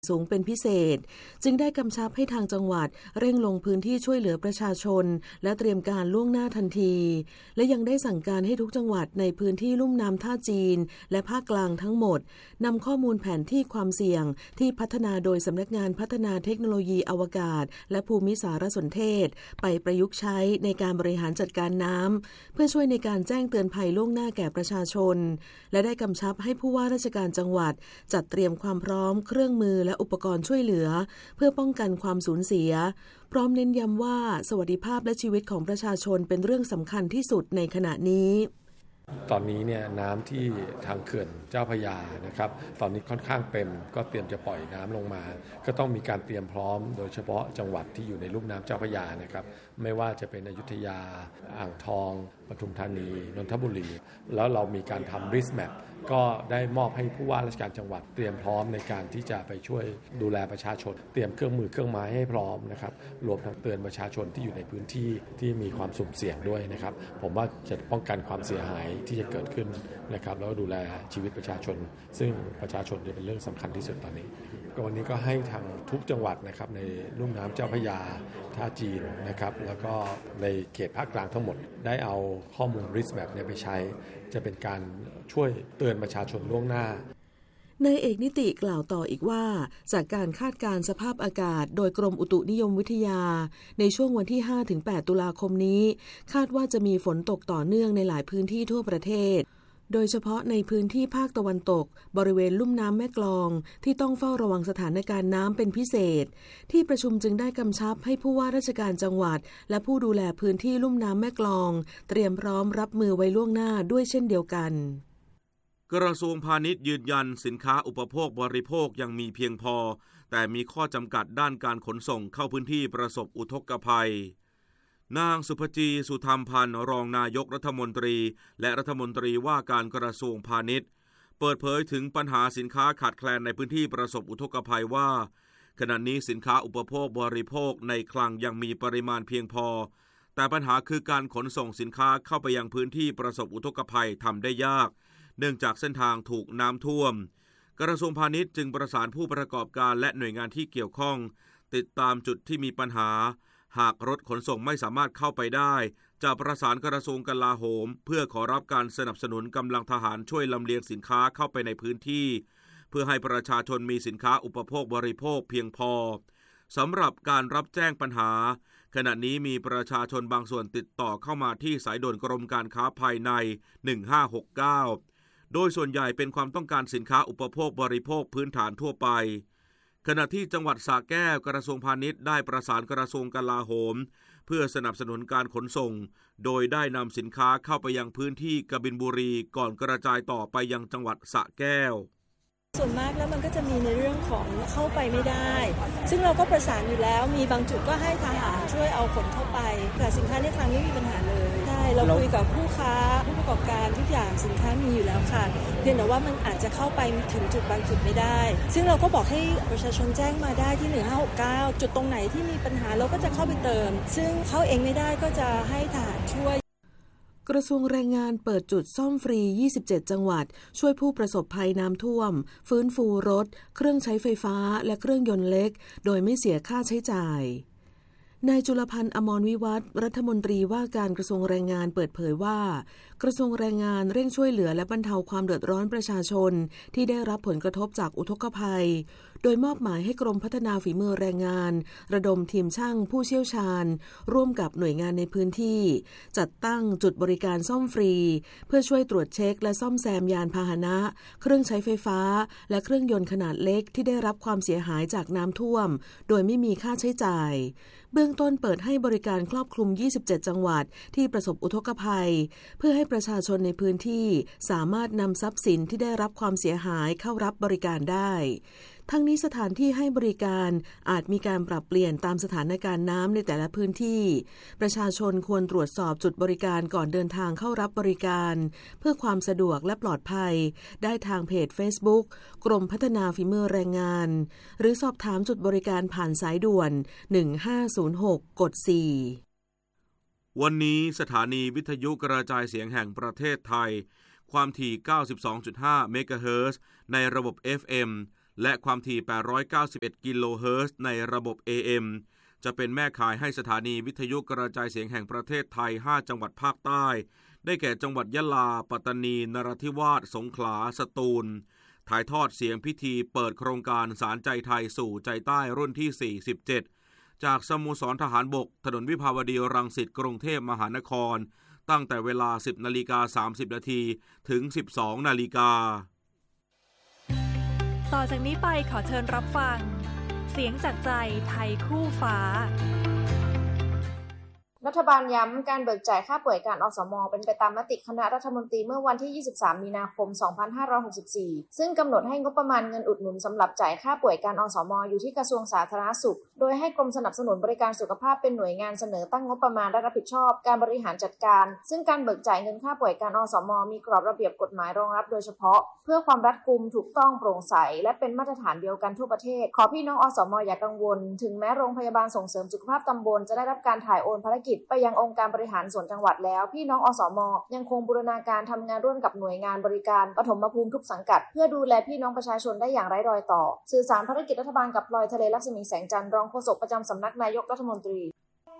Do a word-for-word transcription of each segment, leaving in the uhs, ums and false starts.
สูงเป็นพิเศษจึงได้กำชับให้ทางจังหวัดเร่งลงพื้นที่ช่วยเหลือประชาชนและเตรียมการล่วงหน้าทันทีและยังได้สั่งการให้ทุกจังหวัดในพื้นที่ลุ่มน้ำท่าจีนและภาคกลางทั้งหมดนำข้อมูลแผนที่ความเสี่ยงที่พัฒนาโดยสำนักงานพัฒนาเทคโนโลยีอวกาศและภูมิสารสนเทศไปประยุกต์ใช้ในการบริหารจัดการน้ำเพื่อช่วยในการแจ้งเตือนภัยล่วงหน้าแก่ประชาชนและได้กำชับให้ผู้ว่าราชการจังหวัดจัดเตรียมความพร้อมเครื่องมือและอุปกรณ์ช่วยเหลือเพื่อป้องกันความสูญเสียพร้อมเน้นย้ำว่าสวัสดิภาพและชีวิตของประชาชนเป็นเรื่องสำคัญที่สุดในขณะนี้ตอนนี้เนี่ยน้ำที่ทางเขื่อนเจ้าพระยานะครับตอนนี้ค่อนข้างเต็มก็เตรียมจะปล่อยน้ำลงมาก็ต้องมีการเตรียมพร้อมโดยเฉพาะจังหวัดที่อยู่ในลุ่มน้ำเจ้าพระยานะครับไม่ว่าจะเป็นอยุธยาอ่างทองปทุมธานีนนทบุรีแล้วเรามีการทำ risk map ก็ได้มอบให้ผู้ว่าราชการจังหวัดเตรียมพร้อมในการที่จะไปช่วยดูแลประชาชนเตรียมเครื่องมือเครื่องไม้ให้พร้อมนะครับรวมทั้งเตือนประชาชนที่อยู่ในพื้นที่ที่มีความสุ่มเสี่ยงด้วยนะครับผมว่าจะป้องกันความเสียหายที่จะเกิดขึ้นนะครับแล้วก็ดูแลชีวิตประชาชนซึ่งประชาชนจะเป็นเรื่องสำคัญที่สุดตอนนี้วันนี้ก็ให้ทางทุกจังหวัดนะครับในลุ่มน้ำเจ้าพระยาท่าจีนนะครับแล้วก็ในเขตภาคกลางทั้งหมดได้เอาข้อมูล risk map เนี่ยไปใช้จะเป็นการช่วยเตือนประชาชนล่วงหน้านายเอกนิติกล่าวต่ออีกว่าจากการคาดการณ์สภาพอากาศโดยกรมอุตุนิยมวิทยาในช่วงวันที่ ห้าถึงแปด ตุลาคมนี้คาดว่าจะมีฝนตกต่อเนื่องในหลายพื้นที่ทั่วประเทศโดยเฉพาะในพื้นที่ภาคตะวันตกบริเวณลุ่มน้ำแม่กลองที่ต้องเฝ้าระวังสถานการณ์น้ำเป็นพิเศษที่ประชุมจึงได้กำชับให้ผู้ว่าราชการจังหวัดและผู้ดูแลพื้นที่ลุ่มน้ำแม่กลองเตรียมพร้อมรับมือไว้ล่วงหน้าด้วยเช่นเดียวกันกระทรวงพาณิชย์ยืนยันสินค้าอุปโภคบริโภคยังมีเพียงพอแต่มีข้อจำกัดด้านการขนส่งเข้าพื้นที่ประสบอุทกภัยนางสุภจีสุธรรมพันธ์รองนายกรัฐมนตรีและรัฐมนตรีว่าการกระทรวงพาณิชย์เปิดเผยถึงปัญหาสินค้าขาดแคลนในพื้นที่ประสบอุทกภัยว่าขณะนี้สินค้าอุปโภคบริโภคในคลังยังมีปริมาณเพียงพอแต่ปัญหาคือการขนส่งสินค้าเข้าไปยังพื้นที่ประสบอุทกภัยทำได้ยากเนื่องจากเส้นทางถูกน้ำท่วมกระทรวงพาณิชย์จึงประสานผู้ประกอบการและหน่วยงานที่เกี่ยวข้องติดตามจุดที่มีปัญหาหากรถขนส่งไม่สามารถเข้าไปได้จะประสานกระทรวงกลาโหมเพื่อขอรับการสนับสนุนกำลังทหารช่วยลำเลียงสินค้าเข้าไปในพื้นที่เพื่อให้ประชาชนมีสินค้าอุปโภคบริโภคเพียงพอสำหรับการรับแจ้งปัญหาขณะนี้มีประชาชนบางส่วนติดต่อเข้ามาที่สายด่วนกรมการค้าภายในหนึ่งห้าหกเก้าโดยส่วนใหญ่เป็นความต้องการสินค้าอุปโภคบริโภคพื้นฐานทั่วไปขณะที่จังหวัดสระแก้วกระทรวงพาณิชย์ได้ประสานกระทรวงกลาโหมเพื่อสนับสนุนการขนส่งโดยได้นำสินค้าเข้าไปยังพื้นที่กบินบุรีก่อนกระจายต่อไปยังจังหวัดสระแก้วส่วนมากแล้วมันก็จะมีในเรื่องของเข้าไปไม่ได้ซึ่งเราก็ประสานอยู่แล้วมีบางจุดก็ให้ทหารช่วยเอาขนเข้าไปแต่สินค้าในคลังไม่มีปัญหาเลยใช่เราคุยกับผู้ค้าผู้ประกอบการทุกอย่างสินค้ามีอยู่แล้วค่ะเพียงแต่ว่ามันอาจจะเข้าไปถึงจุดบางจุดไม่ได้ซึ่งเราก็บอกให้ประชาชนแจ้งมาได้ที่หนึ่งห้าหกเก้าจุดตรงไหนที่มีปัญหาเราก็จะเข้าไปเติมซึ่งเข้าเองไม่ได้ก็จะให้ทหารช่วยกระทรวงแรงงานเปิดจุดซ่อมฟรียี่สิบเจ็ดจังหวัดช่วยผู้ประสบภัยน้ำท่วมฟื้นฟูรถเครื่องใช้ไฟฟ้าและเครื่องยนต์เล็กโดยไม่เสียค่าใช้จ่ายนายจุลพันธ์อมรวิวัฒน์รัฐมนตรีว่าการกระทรวงแรงงานเปิดเผยว่ากระทรวงแรงงานเร่งช่วยเหลือและบรรเทาความเดือดร้อนประชาชนที่ได้รับผลกระทบจากอุทกภัยโดยมอบหมายให้กรมพัฒนาฝีมือแรงงานระดมทีมช่างผู้เชี่ยวชาญร่วมกับหน่วยงานในพื้นที่จัดตั้งจุดบริการซ่อมฟรีเพื่อช่วยตรวจเช็คและซ่อมแซมยานพาหนะเครื่องใช้ไฟฟ้าและเครื่องยนต์ขนาดเล็กที่ได้รับความเสียหายจากน้ำท่วมโดยไม่มีค่าใช้จ่ายเบื้องต้นเปิดให้บริการครอบคลุมยี่สิบเจ็ดจังหวัดที่ประสบอุทกภัยเพื่อให้ประชาชนในพื้นที่สามารถนำทรัพย์สินที่ได้รับความเสียหายเข้ารับบริการได้ทั้งนี้สถานที่ให้บริการอาจมีการปรับเปลี่ยนตามสถานการณ์น้ำในแต่ละพื้นที่ประชาชนควรตรวจสอบจุดบริการก่อนเดินทางเข้ารับบริการเพื่อความสะดวกและปลอดภัยได้ทางเพจ Facebook กรมพัฒนาฝีมือแรงงานหรือสอบถามจุดบริการผ่านสายด่วนหนึ่งห้าศูนย์หกกดสี่วันนี้สถานีวิทยุกระจายเสียงแห่งประเทศไทยความถี่ เก้าสิบสองจุดห้า เมกะเฮิรตซ์ในระบบ เอฟ เอ็มและความถี่แปดร้อยเก้าสิบเอ็ดกิโลเฮิรตซ์ในระบบ เอ เอ็ม จะเป็นแม่ข่ายให้สถานีวิทยุกระจายเสียงแห่งประเทศไทยห้าจังหวัดภาคใต้ได้แก่จังหวัดยะลาปัตตานีนราธิวาสสงขลาสตูลถ่ายทอดเสียงพิธีเปิดโครงการสารใจไทยสู่ใจใต้รุ่นที่สี่สิบเจ็ดจากสโมสรทหารบกถนนวิภาวดีรังสิตกรุงเทพมหานครตั้งแต่เวลา สิบนาฬิกาสามสิบนาทีถึง สิบสองนาฬิกาต่อจากนี้ไปขอเชิญรับฟังเสียงจากใจไทยคู่ฟ้ารัฐบาลย้ำการเบิกจ่ายค่าป่วยการอสม.เป็นไปตามมติคณะรัฐมนตรีเมื่อวันที่ ยี่สิบสาม มีนาคม สองพันห้าร้อยหกสิบสี่ ซึ่งกำหนดให้งบประมาณเงินอุดหนุนสำหรับจ่ายค่าป่วยการอสม.อยู่ที่กระทรวงสาธารณสุขโดยให้กรมสนับสนุนบริการสุขภาพเป็นหน่วยงานเสนอตั้งงบประมาณและรับผิดชอบการบริหารจัดการซึ่งการเบิกจ่ายเงินค่าป่วยการอสม.มีกรอบระเบียบกฎหมายรองรับโดยเฉพาะเพื่อความรัดกุมถูกต้องโปร่งใสและเป็นมาตรฐานเดียวกันทั่วประเทศขอพี่น้องอสม.อย่ากังวลถึงแม้โรงพยาบาลส่งเสริมสุขภาพตำบลจะได้รับการถ่ายโอนภารกิจไปยังองค์การบริหารส่วนจังหวัดแล้วพี่น้องอสม.ยังคงบูรณาการทำงานร่วมกับหน่วยงานบริการปฐมภูมิทุกสังกัดเพื่อดูแลพี่น้องประชาชนได้อย่างไร้รอยต่อสื่อสารภารกิจรัฐบาลกับพลอยทะเลลักษมีแสงจันทร์รองโฆษกประจำสำนักนายกรัฐมนตรี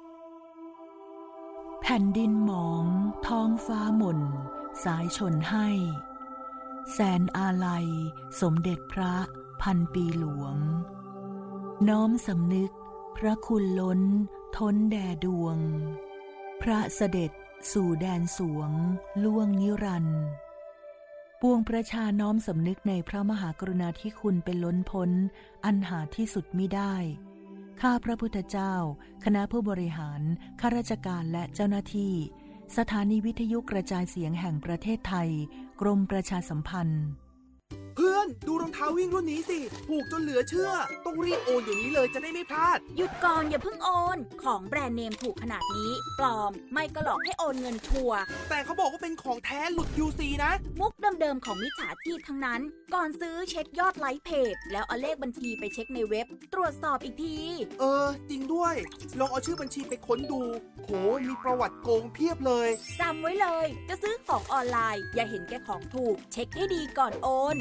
แผ่นดินหมองท้องฟ้าหม่นสายชนให้แสนอาลัยสมเด็จพระพันปีหลวงน้อมสำนึกพระคุณล้นท้นแด่ดวงพระเสด็จสู่แดนสวงล่วงนิรันดร์ปวงประชาน้อมสำนึกในพระมหากรุณาธิคุณเป็นล้นพ้นอันหาที่สุดมิได้ข้าพระพุทธเจ้าคณะผู้บริหารข้าราชการและเจ้าหน้าที่สถานีวิทยุกระจายเสียงแห่งประเทศไทยกรมประชาสัมพันธ์เพื่อนดูรองเท้าวิ่งรุ่นนี้สิถูกจนเหลือเชื่อต้องรีบโอนเดี๋ยวนี้เลยจะได้ไม่พลาดหยุดก่อนอย่าเพิ่งโอนของแบรนด์เนมถูกขนาดนี้ปลอมไม่ก็หลอกให้โอนเงินชัวร์แต่เขาบอกว่าเป็นของแท้หลุด คิว ซี นะมุกเดิมๆของมิจฉาชีพทั้งนั้นก่อนซื้อเช็คยอดไลค์เพจแล้วเอาเลขบัญชีไปเช็คในเว็บตรวจสอบอีกทีเออจริงด้วยลองเอาชื่อบัญชีไปค้นดูโหมีประวัติโกงเพียบเลยจำไว้เลยจะซื้อของออนไลน์อย่าเห็นแก่ของถูกเช็คให้ดีก่อนโอน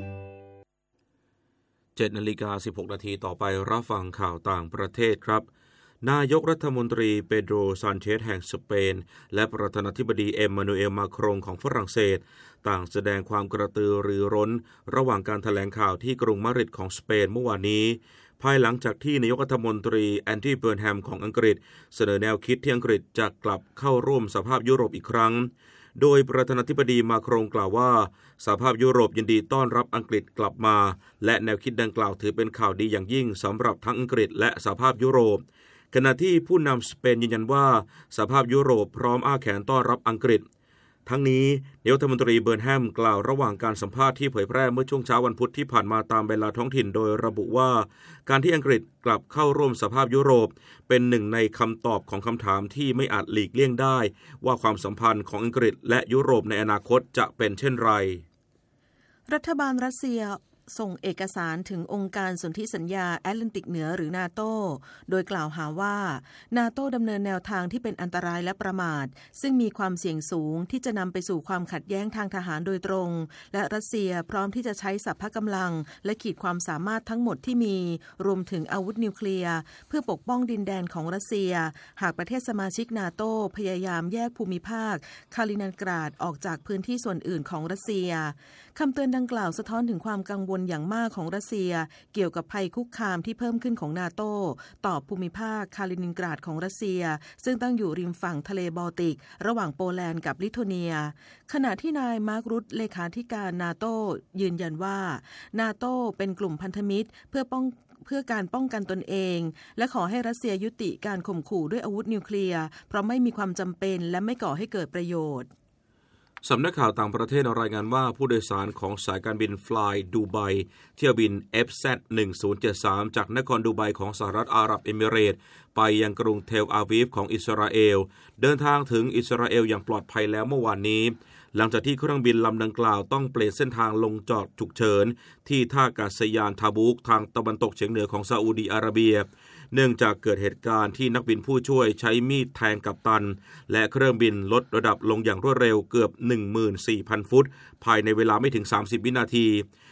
เจ็ดนาฬิกาสิบหกนาทีต่อไปรับฟังข่าวต่างประเทศครับนายกรัฐมนตรีเปโดรซานเชสแห่งสเปนและประธานาธิบดีเอ็มมานูเอลมาครงของฝรั่งเศสต่างแสดงความกระตือรือร้นระหว่างการแถลงข่าวที่กรุงมาดริดของสเปนเมื่อวานนี้ภายหลังจากที่นายกรัฐมนตรีแอนดี้เบิร์นแฮมของอังกฤษเสนอแนวคิดที่อังกฤษจะกลับเข้าร่วมสหภาพยุโรปอีกครั้งโดยประธานาธิบดีมาครงกล่าวว่าสหภาพยุโรปยินดีต้อนรับอังกฤษกลับมาและแนวคิดดังกล่าวถือเป็นข่าวดีอย่างยิ่งสำหรับทั้งอังกฤษและสหภาพยุโรปขณะที่ผู้นำสเปนยืนยันว่าสหภาพยุโรปพร้อมอ้าแขนต้อนรับอังกฤษทั้งนี้นายกรัฐมนตรีเบิร์นแฮมกล่าวระหว่างการสัมภาษณ์ที่เผยแพร่เมื่อช่วงเช้าวันพุธที่ผ่านมาตามเวลาท้องถิ่นโดยระบุว่าการที่อังกฤษกลับเข้าร่วมสหภาพยุโรปเป็นหนึ่งในคำตอบของคำถามที่ไม่อาจหลีกเลี่ยงได้ว่าความสัมพันธ์ของอังกฤษและยุโรปในอนาคตจะเป็นเช่นไรรัฐบาลรัสเซียส่งเอกสารถึงองค์การสนธิสัญญาแอตแลนติกเหนือหรือนาโตโดยกล่าวหาว่านาโตดำเนินแนวทางที่เป็นอันตรายและประมาทซึ่งมีความเสี่ยงสูงที่จะนำไปสู่ความขัดแย้งทางทหารโดยตรงและรัสเซียพร้อมที่จะใช้สรรพกำลังและขีดความสามารถทั้งหมดที่มีรวมถึงอาวุธนิวเคลียร์เพื่อปกป้องดินแดนของรัสเซียหากประเทศสมาชิกนาโตพยายามแยกภูมิภาคคาลินินกราดออกจากพื้นที่ส่วนอื่นของรัสเซียคำเตือนดังกล่าวสะท้อนถึงความกังวลอย่างมากของรัสเซียเกี่ยวกับภัยคุกคามที่เพิ่มขึ้นของนาโตต่อภูมิภาคคาลินินกราดของรัสเซียซึ่งตั้งอยู่ริมฝั่งทะเลบอลติกระหว่างโปแลนด์กับลิทัวเนียขณะที่นายมาร์ครุตเลขาธิการนาโตยืนยันว่านาโตเป็นกลุ่มพันธมิตรเพื่อป้องเพื่อการป้องกันตนเองและขอให้รัสเซียยุติการข่มขู่ด้วยอาวุธนิวเคลียร์เพราะไม่มีความจำเป็นและไม่ก่อให้เกิดประโยชน์สำนักข่าวต่างประเทศรายงานว่าผู้โดยสารของสายการบิน Fly Dubai เที่ยวบิน เอฟ แซด หนึ่งศูนย์เจ็ดสาม จากนครดูไบของสหรัฐอาหรับเอมิเรตส์ไปยังกรุงเทลอาวีฟของอิสราเอลเดินทางถึงอิสราเอลอย่างปลอดภัยแล้วเมื่อวานนี้หลังจากที่เครื่องบินลำดังกล่าวต้องเปลี่ยนเส้นทางลงจอดฉุกเฉินที่ท่าอากาศยานทาบูกทางตะวันตกเฉียงเหนือของซาอุดีอาระเบียเนื่องจากเกิดเหตุการณ์ที่นักบินผู้ช่วยใช้มีดแทงกัปตันและเครื่องบินลดระดับลงอย่างรวดเร็วเกือบ หนึ่งหมื่นสี่พัน ฟุตภายในเวลาไม่ถึงสามสิบวินาที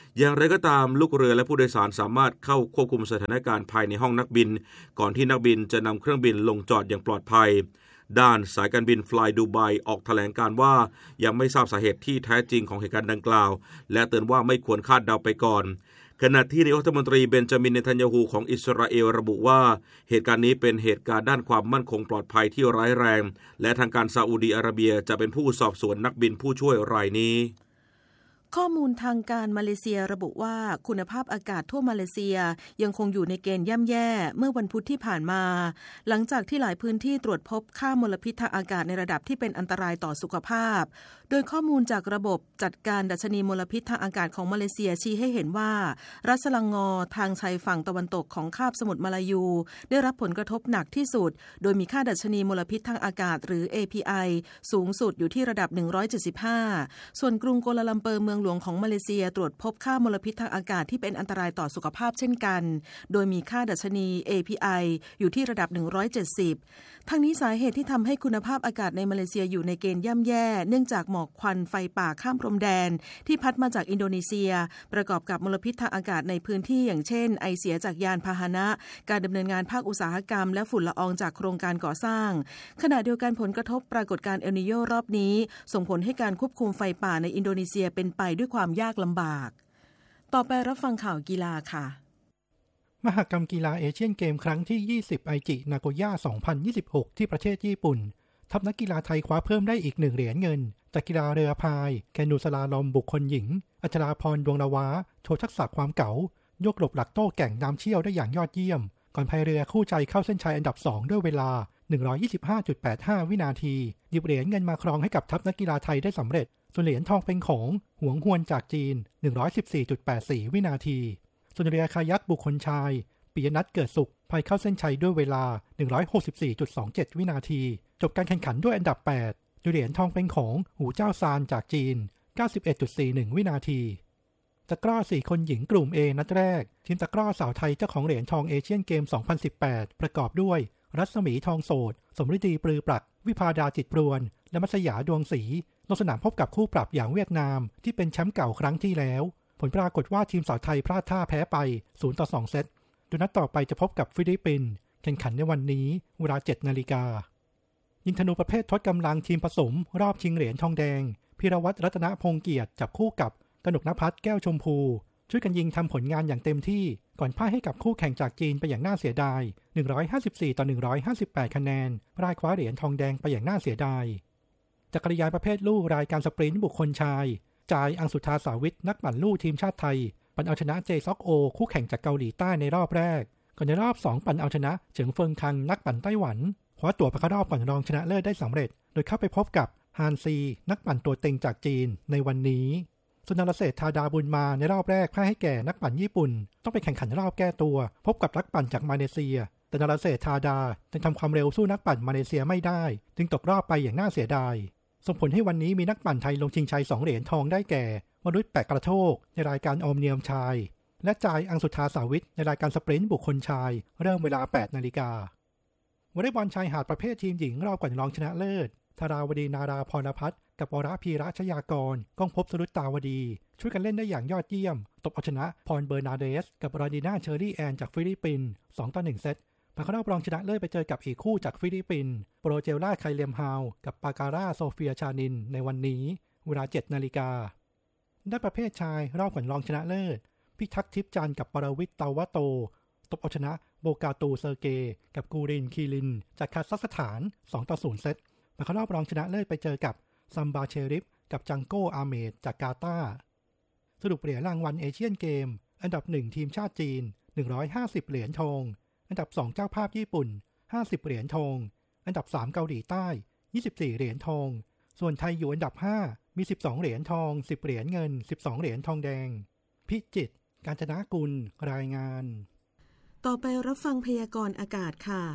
อย่างไรก็ตามลูกเรือและผู้โดยสารสามารถเข้าควบคุมสถานการณ์ภายในห้องนักบินก่อนที่นักบินจะนำเครื่องบินลงจอดอย่างปลอดภัยด้านสายการบิน Fly Dubai ออกแถลงการว่ายังไม่ทราบสาเหตุที่แท้จริงของเหตุการณ์ดังกล่าวและเตือนว่าไม่ควรคาดเดาไปก่อนขณะที่นายกรัฐมนตรีเบนจามินเนทันยาฮูของอิสราเอลระบุว่าเหตุการณ์นี้เป็นเหตุการณ์ด้านความมั่นคงปลอดภัยที่ร้ายแรงและทางการซาอุดีอาระเบียจะเป็นผู้สอบสวนนักบินผู้ช่วยรายนี้ข้อมูลทางการมาเลเซียระบุว่าคุณภาพอากาศทั่วมาเลเซียยังคงอยู่ในเกณฑ์ย่ำแย่เมื่อวันพุธที่ผ่านมาหลังจากที่หลายพื้นที่ตรวจพบค่ามลพิษทางอากาศในระดับที่เป็นอันตรายต่อสุขภาพโดยข้อมูลจากระบบจัดการดัชนีมลพิษทางอากาศของมาเลเซียชี้ให้เห็นว่ารัสลังงอทางชายฝั่งตะวันตกของคาบสมุทรมาลายูได้รับผลกระทบหนักที่สุดโดยมีค่าดัชนีมลพิษทางอากาศหรือ เอ พี ไอ สูงสุดอยู่ที่ระดับหนึ่งร้อยเจ็ดสิบห้าส่วนกรุงกัวลาลัมเปอร์เมืองหลวงของมาเลเซียตรวจพบค่ามลพิษทางอากาศที่เป็นอันตรายต่อสุขภาพเช่นกันโดยมีค่าดัชนี เอ พี ไอ อยู่ที่ระดับหนึ่งร้อยเจ็ดสิบทั้งนี้สาเหตุที่ทำให้คุณภาพอากาศในมาเลเซียอยู่ในเกณฑ์ย่ำแย่เนื่องจากหมอกควันไฟป่าข้ามพรมแดนที่พัดมาจากอินโดนีเซียประกอบกับมลพิษทางอากาศในพื้นที่อย่างเช่นไอเสียจากยานพาหนะการดำเนินงานภาคอุตสาหกรรมและฝุ่นละอองจากโครงการก่อสร้างขณะเดียวกันผลกระทบปรากฏการณ์เอลนิโญรอบนี้ส่งผลให้การควบคุมไฟป่าในอินโดนีเซียเป็นไปด้วยความยากลำบากต่อไปรับฟังข่าวกีฬาค่ะมหกรรมกีฬาเอเชียนเกมครั้งที่ยี่สิบไอจินาโกย่าสองพันยี่สิบหกที่ประเทศญี่ปุ่นทัพนักกีฬาไทยคว้าเพิ่มได้อีกหนึ่งเหรียญเงินจากกีฬาเรือพายแคนูสลาลอมบุคคลหญิงอัชราพรดวงละวะโชว์ทักษะความเก๋ายกหลบหลักโต้แก่งน้ำเชี่ยวได้อย่างยอดเยี่ยมก่อนพายเรือคู่ใจเข้าเส้นชัยอันดับสองด้วยเวลา หนึ่งร้อยยี่สิบห้าจุดแปดห้า วินาทีหยิบเหรียญเงินมาครองให้กับทัพนักกีฬาไทยได้สำเร็จส่วนเหรียญทองเป็นของหวงฮวนจากจีน หนึ่งร้อยสิบสี่จุดแปดสี่ วินาทีส่วนเรือคายักบุคคลชายปิยนัทเกิดสุขพายเข้าเส้นชัยด้วยเวลา หนึ่งร้อยหกสิบสี่จุดสองเจ็ด วินาทีจบการแข่งขันด้วยอันดับแปดเหรียญทองเป็นของหูเจ้าซานจากจีน เก้าสิบเอ็ดจุดสี่หนึ่ง วินาทีตะกร้อสี่คนหญิงกลุ่ม A นัดแรกทีมตะกร้อสาวไทยเจ้าของเหรียญทองเอเชียนเกม สองพันสิบแปด ประกอบด้วยรัศมีทองโสดสมฤดีปลือปรักวิภาดาจิตปรวนและมัสยาดวงศรีลงสนามพบกับคู่ปรับอย่างเวียดนามที่เป็นแชมป์เก่าครั้งที่แล้วผลปรากฏว่าทีมสาวไทยพลาดท่าแพ้ไปศูนย์ต่อสองเซตโดยนัดต่อไปจะพบกับฟิลิปปินส์แข่งขันในวันนี้เวลา เจ็ดนาฬิกายิงธนูประเภททดกำลังทีมผสมรอบชิงเหรียญทองแดงพิรวัตรรัตนพงษ์เกียรติจับคู่กับกนกนภัสแก้วชมพูช่วยกันยิงทำผลงานอย่างเต็มที่ก่อนพ่ายให้กับคู่แข่งจากจีนไปอย่างน่าเสียดายหนึ่งร้อยห้าสิบสี่ต่อหนึ่งร้อยห้าสิบแปดคะแนนพ่ายคว้าเหรียญทองแดงไปอย่างน่าเสียดายจักรยานประเภทลู่รายการสปรินต์บุคคลชายจ่ายอังสุธาสาวิทนักปั่นลู่ทีมชาติไทยปั่นเอาชนะเจซ็อกโอคู่แข่งจากเกาหลีใต้ในรอบแรกก่อนในรอบสองปั่นเอาชนะเฉิงเฟิงคังนักปั่นไต้หวันคว้าตั๋วไปเข้ารอบก่อนรองชนะเลิศได้สำเร็จโดยเข้าไปพบกับฮานซีนักปั่นตัวเต็งจากจีนในวันนี้สุนทรเศรษฐาดาบุญมาในรอบแรกพ่ายให้แก่นักปั่นญี่ปุ่นต้องไปแข่งขันรอบแก้ตัวพบกับนักปั่นจากมาเลเซียแต่นรเศรษฐาดายังทำความเร็วสู้นักปั่นมาเลเซียไม่ได้จึงตกรอบไปอย่างน่าเสียดายส่งผลให้วันนี้มีนักปั่นไทยลงชิงชัยสองเหรียญทองได้แก่วรุษแปะกระโทกในรายการออมเนียมชายและจ่ายอังสุธาสาวิทในรายการสปรินต์บุคคลชายเริ่มเวลา แปดนาฬิกาวอลเลย์บอลชายหาดประเภททีมหญิงรอบก่อนรองชนะเลิศธาราวดีนาราพรพัฒน์กับวรพีระชยากรก้องภพสรุตตาวดีช่วยกันเล่นได้อย่างยอดเยี่ยมตบเอาชนะพรเบอร์นาเดสกับราดีนาเชอรี่แอนจากฟิลิปปินส์สองต่อหนึ่งเซตผ่านเข้ารอบรองชนะเลิศไปเจอกับอีกคู่จากฟิลิปปินส์โปรเจล่าไคเลมฮาวกับปาการาโซเฟียชานินในวันนี้เวลา เจ็ดนาฬิกาด้านประเภทชายรอบก่อนรองชนะเลิศพิทักษ์ทิพย์จันทร์กับปรวิทย์เตาวะโตตบเอาชนะโบกาตูเซอร์เกกับกูรินคีลินจากคาซัคสถานสองต่อศูนย์เซตผ่านเข้ารอบรองชนะเลิศไปเจอกับซัมบาเชริฟกับจังโกอาเมดจากกาตาร์สรุปเหรียญรางวัลเอเชียนเกมอันดับหนึ่งทีมชาติจีนหนึ่งร้อยห้าสิบเหรียญทองอันดับสองเจ้าภาพญี่ปุ่นห้าสิบเหรียญทองอันดับสามเกาหลีใต้ยี่สิบสี่เหรียญทองส่วนไทยอยู่อันดับห้ามีสิบสองเหรียญทองสิบเหรียญเงินสิบสองเหรียญทองแดงพิจิตรกาญจนกุลรายงานต่อไปรับฟังพยากรณ์อากาศค่ะพ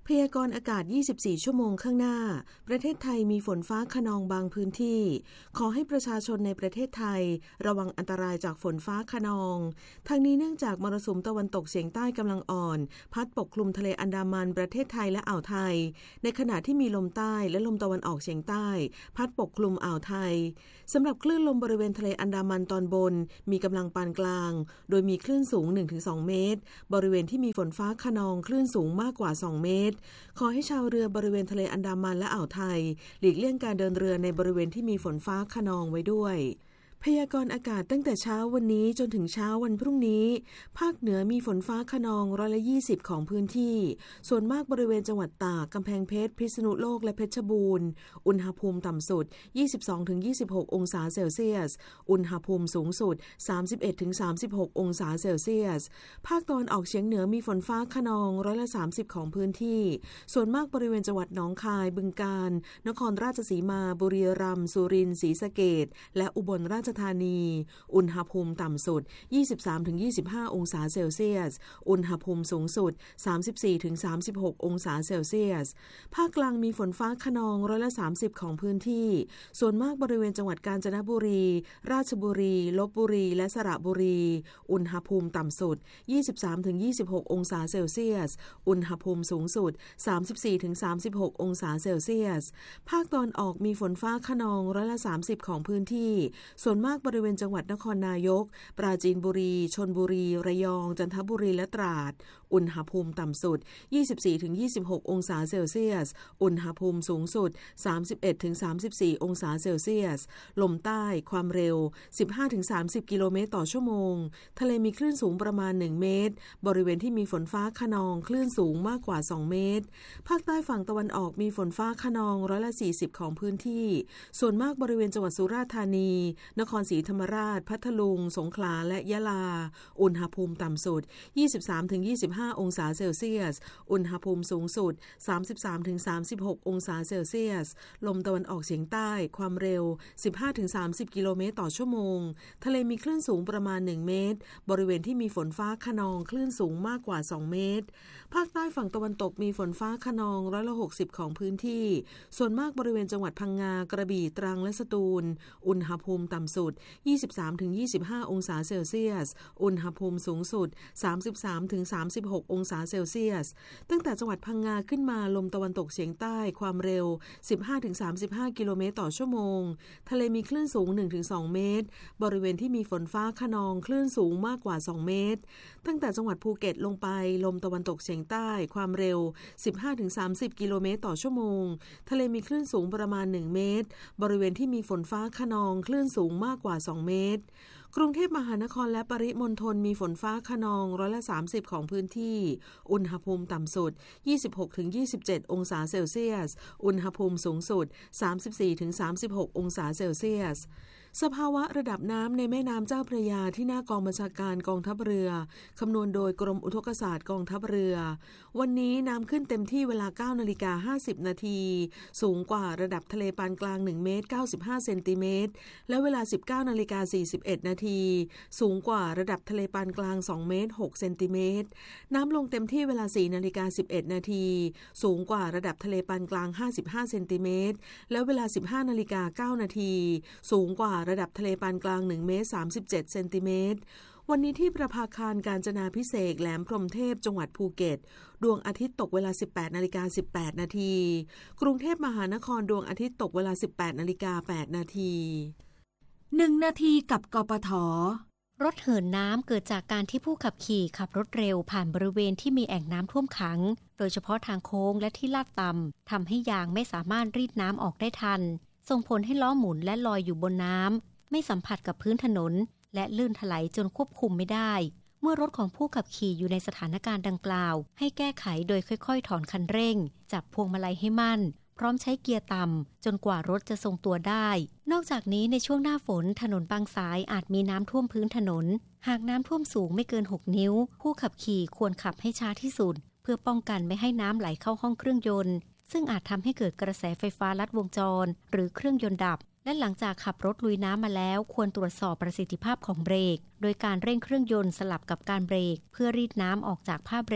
พยากรณ์อากาศยี่สิบสี่ชั่วโมงข้างหน้าประเทศไทยมีฝนฟ้าคะนองบางพื้นที่ขอให้ประชาชนในประเทศไทยระวังอันตรายจากฝนฟ้าคะนองทางนี้เนื่องจากมรสุมตะวันตกเฉียงใต้กำลังอ่อนพัดปกคลุมทะเลอันดามันประเทศไทยและอ่าวไทยในขณะที่มีลมใต้และลมตะวันออกเฉียงใต้พัดปกคลุมอ่าวไทยสำหรับคลื่นลมบริเวณทะเลอันดามันตอนบนมีกำลังปานกลางโดยมีคลื่นสูง หนึ่งถึงสอง เมตรบริเวณที่มีฝนฟ้าคะนองคลื่นสูงมากกว่าสองเมตรขอให้ชาวเรือบริเวณทะเลอันดามันและอ่าวไทยหลีกเลี่ยงการเดินเรือในบริเวณที่มีฝนฟ้าคะนองไว้ด้วยพยากรณ์อากาศตั้งแต่เช้าวันนี้จนถึงเช้าวันพรุ่งนี้ภาคเหนือมีฝนฟ้าคะนองร้อยละยี่สิบของพื้นที่ส่วนมากบริเวณจังหวัดตากกำแพงเพชรพิษณุโลกและเพชรบูรณ์อุณหภูมิต่ำสุด ยี่สิบสองถึงยี่สิบหก องศาเซลเซียสอุณหภูมิสูงสุด สามสิบเอ็ดถึงสามสิบหก องศาเซลเซียสภาคตะวันออกเฉียงเหนือมีฝนฟ้าคะนองร้อยละสามสิบของพื้นที่ส่วนมากบริเวณจังหวัดหนองคายบึงกาฬนครราชสีมาบุรีรัมย์สุรินทร์ศรีสะเกษและอุบลราชธานีอุณหภูมิต่ำสุด ยี่สิบสามถึงยี่สิบห้า องศาเซลเซียสอุณหภูมิสูงสุด สามสิบสี่ถึงสามสิบหก องศาเซลเซียสภาคกลางมีฝนฟ้าคะนองร้อยละสามสิบของพื้นที่ส่วนมากบริเวณจังหวัดกาญจนบุรีราชบุรีลพบุรีและสระบุรีอุณหภูมิต่ำสุด ยี่สิบสามถึงยี่สิบหก องศาเซลเซียสอุณหภูมิสูงสุด สามสิบสี่ถึงสามสิบหก องศาเซลเซียสภาคตะวันออกมีฝนฟ้าคะนองร้อยละสามสิบของพื้นที่ส่วนมากบริเวณจังหวัดนครนายกปราจีนบุรีชลบุรีระยองจันทบุรีและตราดอุณหภูมิต่ำสุด ยี่สิบสี่ถึงยี่สิบหก องศาเซลเซียสอุณหภูมิสูงสุด สามสิบเอ็ดถึงสามสิบสี่ องศาเซลเซียสลมใต้ความเร็ว สิบห้าถึงสามสิบ กิโลเมตรต่อชั่วโมงทะเลมีคลื่นสูงประมาณหนึ่งเมตรบริเวณที่มีฝนฟ้าคะนองคลื่นสูงมากกว่าสองเมตรภาคใต้ฝั่งตะวันออกมีฝนฟ้าคะนองร้อยละสี่สิบของพื้นที่ส่วนมากบริเวณจังหวัดสุราษฎร์ธานีนครศรีธรรมราชพัทลุงสงขลาและยะลาอุณหภูมิต่ำสุด ยี่สิบสามถึงยี่สิบห้า องศาเซลเซียสอุณหภูมิสูงสุด สามสิบสามถึงสามสิบหก องศาเซลเซียสลมตะวันออกเฉียงใต้ความเร็ว สิบห้าถึงสามสิบ กิโลเมตรต่อชั่วโมงทะเลมีคลื่นสูงประมาณหนึ่งเมตรบริเวณที่มีฝนฟ้าคะนองคลื่นสูงมากกว่าสองเมตรภาคใต้ฝั่งตะวันตกมีฝนฟ้าคะนองร้อยละหกสิบของพื้นที่ส่วนมากบริเวณจังหวัดพังงากระบี่ตรังและสตูลอุณหภูมิต่ำสุด ยี่สิบสามถึงยี่สิบห้า องศาเซลเซียสอุณหภูมิสูงสุด สามสิบสามถึงสามสิบหก องศาเซลเซียสตั้งแต่จังหวัดพังงาขึ้นมาลมตะวันตกเฉียงใต้ความเร็ว สิบห้าถึงสามสิบห้า กิโลเมตรต่อชั่วโมงทะเลมีคลื่นสูง หนึ่งถึงสอง เมตรบริเวณที่มีฝนฟ้าคะนองคลื่นสูงมากกว่าสองเมตรตั้งแต่จังหวัดภูเก็ตลงไปลมตะวันตกเฉียงใต้ความเร็ว สิบห้าถึงสามสิบ กิโลเมตรต่อชั่วโมงทะเลมีคลื่นสูงประมาณหนึ่งเมตรบริเวณที่มีฝนฟ้าคะนองคลื่นสูงมากกว่าสองเมตรกรุงเทพมหานครและปริมณฑลมีฝนฟ้าคะนองร้อยละสามสิบของพื้นที่อุณหภูมิต่ำสุด ยี่สิบหกถึงยี่สิบเจ็ด องศาเซลเซียสอุณหภูมิสูงสุด สามสิบสี่ถึงสามสิบหก องศาเซลเซียสสภาวะระดับน้ำในแม่น้ำเจ้าพระยาที่หน้ากองบัญชาการกองทัพเรือคำนวณโดยกรมอุทกศาสตร์กองทัพเรือวันนี้น้ำขึ้นเต็มที่เวลา เก้านาฬิกาห้าสิบนาทีสูงกว่าระดับทะเลปานกลางหนึ่งเมตรเก้าสิบห้าเซนติเมตรและเวลา สิบเก้านาฬิกาสี่สิบเอ็ดนาทีสูงกว่าระดับทะเลปานกลางสองเมตรหกเซนติเมตรน้ำลงเต็มที่เวลา สี่นาฬิกาสิบเอ็ดนาทีสูงกว่าระดับทะเลปานกลางห้าสิบห้าเซนติเมตรและเวลา สิบห้านาฬิกาเก้านาทีสูงกว่าระดับทะเลปานกลางหนึ่งเมตรสามสิบเจ็ดเซนติเมตรวันนี้ที่ประภาคารกาญจนาภิเษกแหลมพรหมเทพจังหวัดภูเก็ตดวงอาทิตย์ตกเวลา สิบแปดนาฬิกาสิบแปดนาทีกรุงเทพมหานครดวงอาทิตย์ตกเวลา สิบแปดนาฬิกาแปดนาทีหนึ่งนาทีกับกปท. รถเหินน้ำเกิดจากการที่ผู้ขับขี่ขับรถเร็วผ่านบริเวณที่มีแอ่งน้ำท่วมขังโดยเฉพาะทางโค้งและที่ลาดต่ำทำให้ยางไม่สามารถรีดน้ำออกได้ทันส่งผลให้ล้อหมุนและลอยอยู่บนน้ำไม่สัมผัสกับพื้นถนนและลื่นถลายจนควบคุมไม่ได้เมื่อรถของผู้ขับขี่อยู่ในสถานการณ์ดังกล่าวให้แก้ไขโดยค่อยๆถอนคันเร่งจับพวงมาลัยให้มั่นพร้อมใช้เกียร์ต่ำจนกว่ารถจะทรงตัวได้นอกจากนี้ในช่วงหน้าฝนถนนบางสายอาจมีน้ำท่วมพื้นถนนหากน้ำท่วมสูงไม่เกินหกนิ้วผู้ขับขี่ควรขับให้ช้าที่สุดเพื่อป้องกันไม่ให้น้ำไหลเข้าห้องเครื่องยนต์ซึ่งอาจทำให้เกิดกระแสไฟฟ้าลัดวงจรหรือเครื่องยนต์ดับและหลังจากขับรถลุยน้ำมาแล้วควรตรวจสอบประสิทธิภาพของเบรกโดยการเร่งเครื่องยนต์สลับกับการเบรกเพื่อรีดน้ำออกจากผ้าเบรก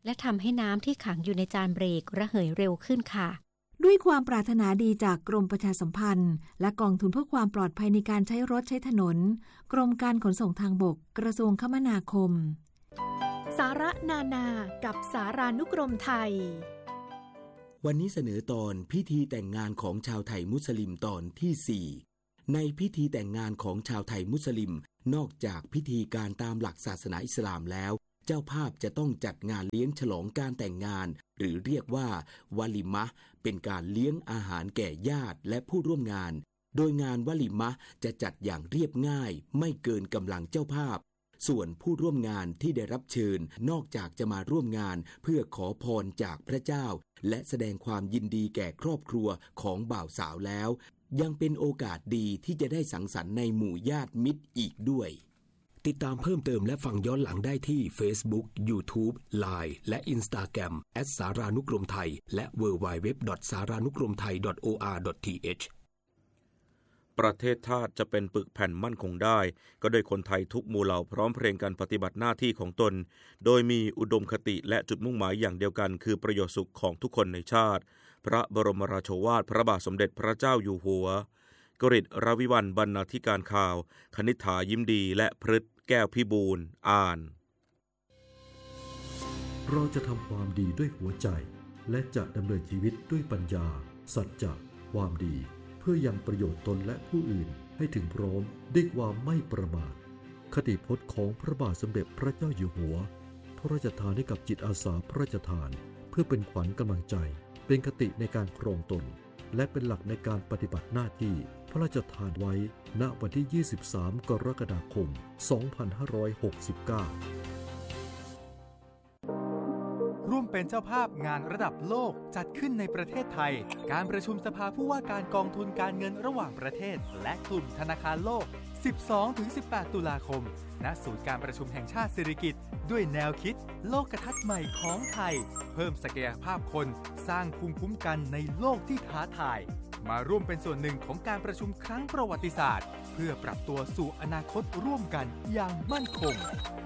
และทำให้น้ำที่ขังอยู่ในจานเบรกระเหยเร็วขึ้นค่ะด้วยความปรารถนาดีจากกรมประชาสัมพันธ์และกองทุนเพื่อความปลอดภัยในการใช้รถใช้ถนนกรมการขนส่งทางบกกระทรวงคมนาคมสาระนานากับสารานุกรมไทยวันนี้เสนอตอนพิธีแต่งงานของชาวไทยมุสลิมตอนที่สี่ในพิธีแต่งงานของชาวไทยมุสลิมนอกจากพิธีการตามหลักศาสนาอิสลามแล้วเจ้าภาพจะต้องจัดงานเลี้ยงฉลองการแต่งงานหรือเรียกว่าวาลิมะห์เป็นการเลี้ยงอาหารแก่ญาติและผู้ร่วมงานโดยงานวาลิมะห์จะจัดอย่างเรียบง่ายไม่เกินกำลังเจ้าภาพส่วนผู้ร่วมงานที่ได้รับเชิญนอกจากจะมาร่วมงานเพื่อขอพรจากพระเจ้าและแสดงความยินดีแก่ครอบครัวของบ่าวสาวแล้วยังเป็นโอกาสดีที่จะได้สังสรรค์ในหมู่ญาติมิตรอีกด้วยติดตามเพิ่มเติมและฟังย้อนหลังได้ที่ Facebook, YouTube, ไลน์ และ Instagram แอท สารานุกรมไทยและ ดับเบิลยู ดับเบิลยู ดับเบิลยู ดอท สารานุกรมไทย ดอท โอ อาร์ ดอท ที เอชประเทศชาติจะเป็นปึกแผ่นมั่นคงได้ก็โดยคนไทยทุกหมู่เหล่าพร้อมเพรียงกันปฏิบัติหน้าที่ของตนโดยมีอุดมคติและจุดมุ่งหมายอย่างเดียวกันคือประโยชน์สุขของทุกคนในชาติพระบรมราโชวาทพระบาทสมเด็จพระเจ้าอยู่หัวกฤษ รวิวรรณ บรรณาธิการข่าวคณิษฐายิ้มดีและพฤทธิ์แก้วพิบูลย์อ่านเราจะทำความดีด้วยหัวใจและจะดำเนินชีวิตด้วยปัญญาสัจจะความดีเพื่อยังประโยชน์ตนและผู้อื่นให้ถึงพร้อมด้วยความไม่ประมาทคติพจน์ของพระบาทสมเด็จพระเจ้าอยู่หัวพระราชทานให้กับจิตอาสาพระราชทานเพื่อเป็นขวัญกำลังใจเป็นคติในการครองตนและเป็นหลักในการปฏิบัติหน้าที่พระราชทานไว้ณวันที่ยี่สิบสามกรกฎาคมสองพันห้าร้อยหกสิบเก้าร่วมเป็นเจ้าภาพงานระดับโลกจัดขึ้นในประเทศไทยการประชุมสภาผู้ว่าการกองทุนการเงินระหว่างประเทศและกลุ่มธนาคารโลก สิบสองถึงสิบแปด ตุลาคมณศูนย์การประชุมแห่งชาติสิริกิติ์ด้วยแนวคิดโลกทัศน์ใหม่ของไทยเพิ่มศักยภาพคนสร้างภูมิคุ้มกันในโลกที่ท้าทายมาร่วมเป็นส่วนหนึ่งของการประชุมครั้งประวัติศาสตร์เพื่อปรับตัวสู่อนาคตร่วมกันอย่างมั่นคง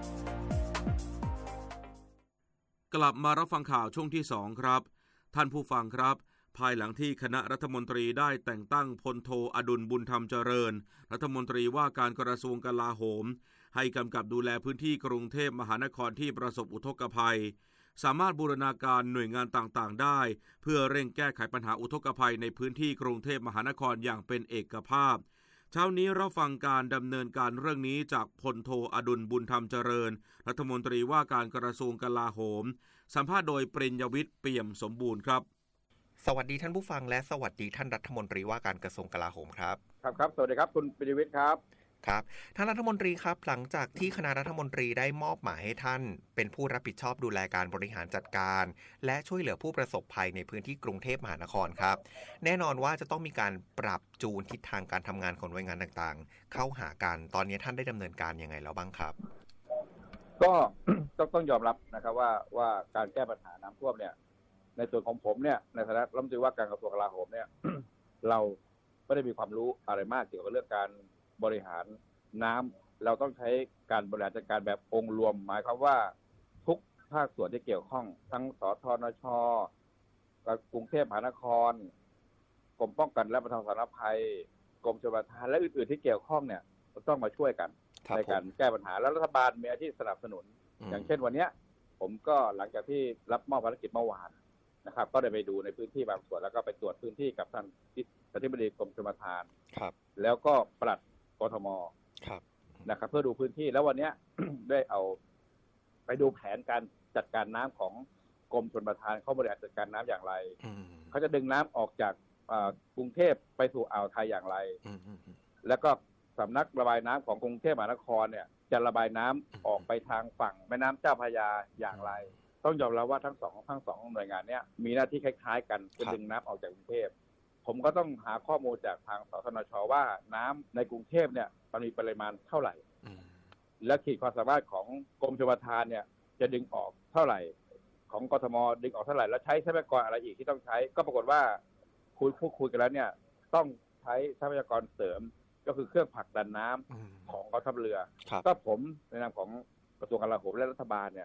กลับมารับฟังข่าวช่วงที่สองครับท่านผู้ฟังครับภายหลังที่คณะรัฐมนตรีได้แต่งตั้งพลโทอดุลบุญธรรมเจริญรัฐมนตรีว่าการกระทรวงกลาโหมให้กำกับดูแลพื้นที่กรุงเทพมหานครที่ประสบอุทกภัยสามารถบูรณาการหน่วยงานต่างๆได้เพื่อเร่งแก้ไขปัญหาอุทกภัยในพื้นที่กรุงเทพมหานครอย่างเป็นเอกภาพเช้านี้เราฟังการดำเนินการเรื่องนี้จากพลโทอดุลบุญธรรมเจริญรัฐมนตรีว่าการกระทรวงกลาโหมสัมภาษณ์โดยปริญญวิทย์เปี่ยมสมบูรณ์ครับสวัสดีท่านผู้ฟังและสวัสดีท่านรัฐมนตรีว่าการกระทรวงกลาโหมครับครับครับสวัสดีครับคุณปริญญวิทย์ครับครับท่านรัฐมนตรีครับหลังจากที่คณะรัฐมนตรีได้มอบหมายให้ท่านเป็นผู้รับผิดชอบดูแลการบริหารจัดการและช่วยเหลือผู้ประสบภัยในพื้นที่กรุงเทพมหานครครับแน่นอนว่าจะต้องมีการปรับจูนทิศทางการทำงานของหน่วยงานต่างๆเข้าหากันตอนนี้ท่านได้ดำเนินการยังไงแล้วบ้างครับก็ ต้องต้องยอมรับนะครับว่าว่าการแก้ปัญหาน้ำท่วมเนี่ยในส่วนของผมเนี่ยในฐานะรัฐมนตรีว่าการกระทรวงกลาโหมเนี่ย เราไม่ได้มีความรู้อะไรมากเกี่ยวกับเรื่องการบริหารน้ำเราต้องใช้การบริหารจัดการแบบองค์รวมหมายความว่าทุกภาคส่วนที่เกี่ยวข้องทั้งสทนช.กรุงเทพมหานครกรมป้องกันและบรรเทาสาธารณภัยกรมชลประทานและอื่นๆที่เกี่ยวข้องเนี่ยต้องมาช่วยกันในการแก้ปัญหาแล้วรัฐบาลมีหน้าที่สนับสนุนอย่างเช่นวันนี้ผมก็หลังจากที่รับมอบภารกิจเมื่อวานนะครับก็ได้ไปดูในพื้นที่บางส่วนแล้วก็ไปตรวจพื้นที่กับท่านอธิบดีกรมชลประทานแล้วก็ปลัดกทมนะครับเพื่อดูพื้นที่แล้ววันนี้ ได้เอาไปดูแผนการจัดการน้ำของกรมชลประทานเขาบริหารจัดการน้ำอย่างไรเขาจะดึงน้ำออกจากกรุงเทพไปสู่อ่าวไทยอย่างไรแล้วก็สำนักระบายน้ำของกรุงเทพมหานครเนี่ยจะระบายน้ำออกไปทางฝั่งแม่น้ำเจ้าพระยาอย่างไรต้องยอมรับว่าทั้งสองทั้งสองหน่วยงานเนี้ยมีหน้าที่คล้ายๆกันจะดึงน้ำออกจากกรุงเทพผมก็ต้องหาข้อมูลจากทางสทนช.ว่าน้ำในกรุงเทพเนี่ยมันมีปริมาณเท่าไหร่และขีดความสามารถของกรมชลประทานเนี่ยจะดึงออกเท่าไหร่ของกทมดึงออกเท่าไหร่แล้วใช้ทรัพยากรอะไรอีกที่ต้องใช้ก็ปรากฏว่าคุยพูดคุยกันแล้วเนี่ยต้องใช้ทรัพยากรเสริมก็คือเครื่องผลักดันน้ำของกองทัพเรือก็ผมในนามของกระทรวงกลาโหมและรัฐบาลเนี่ย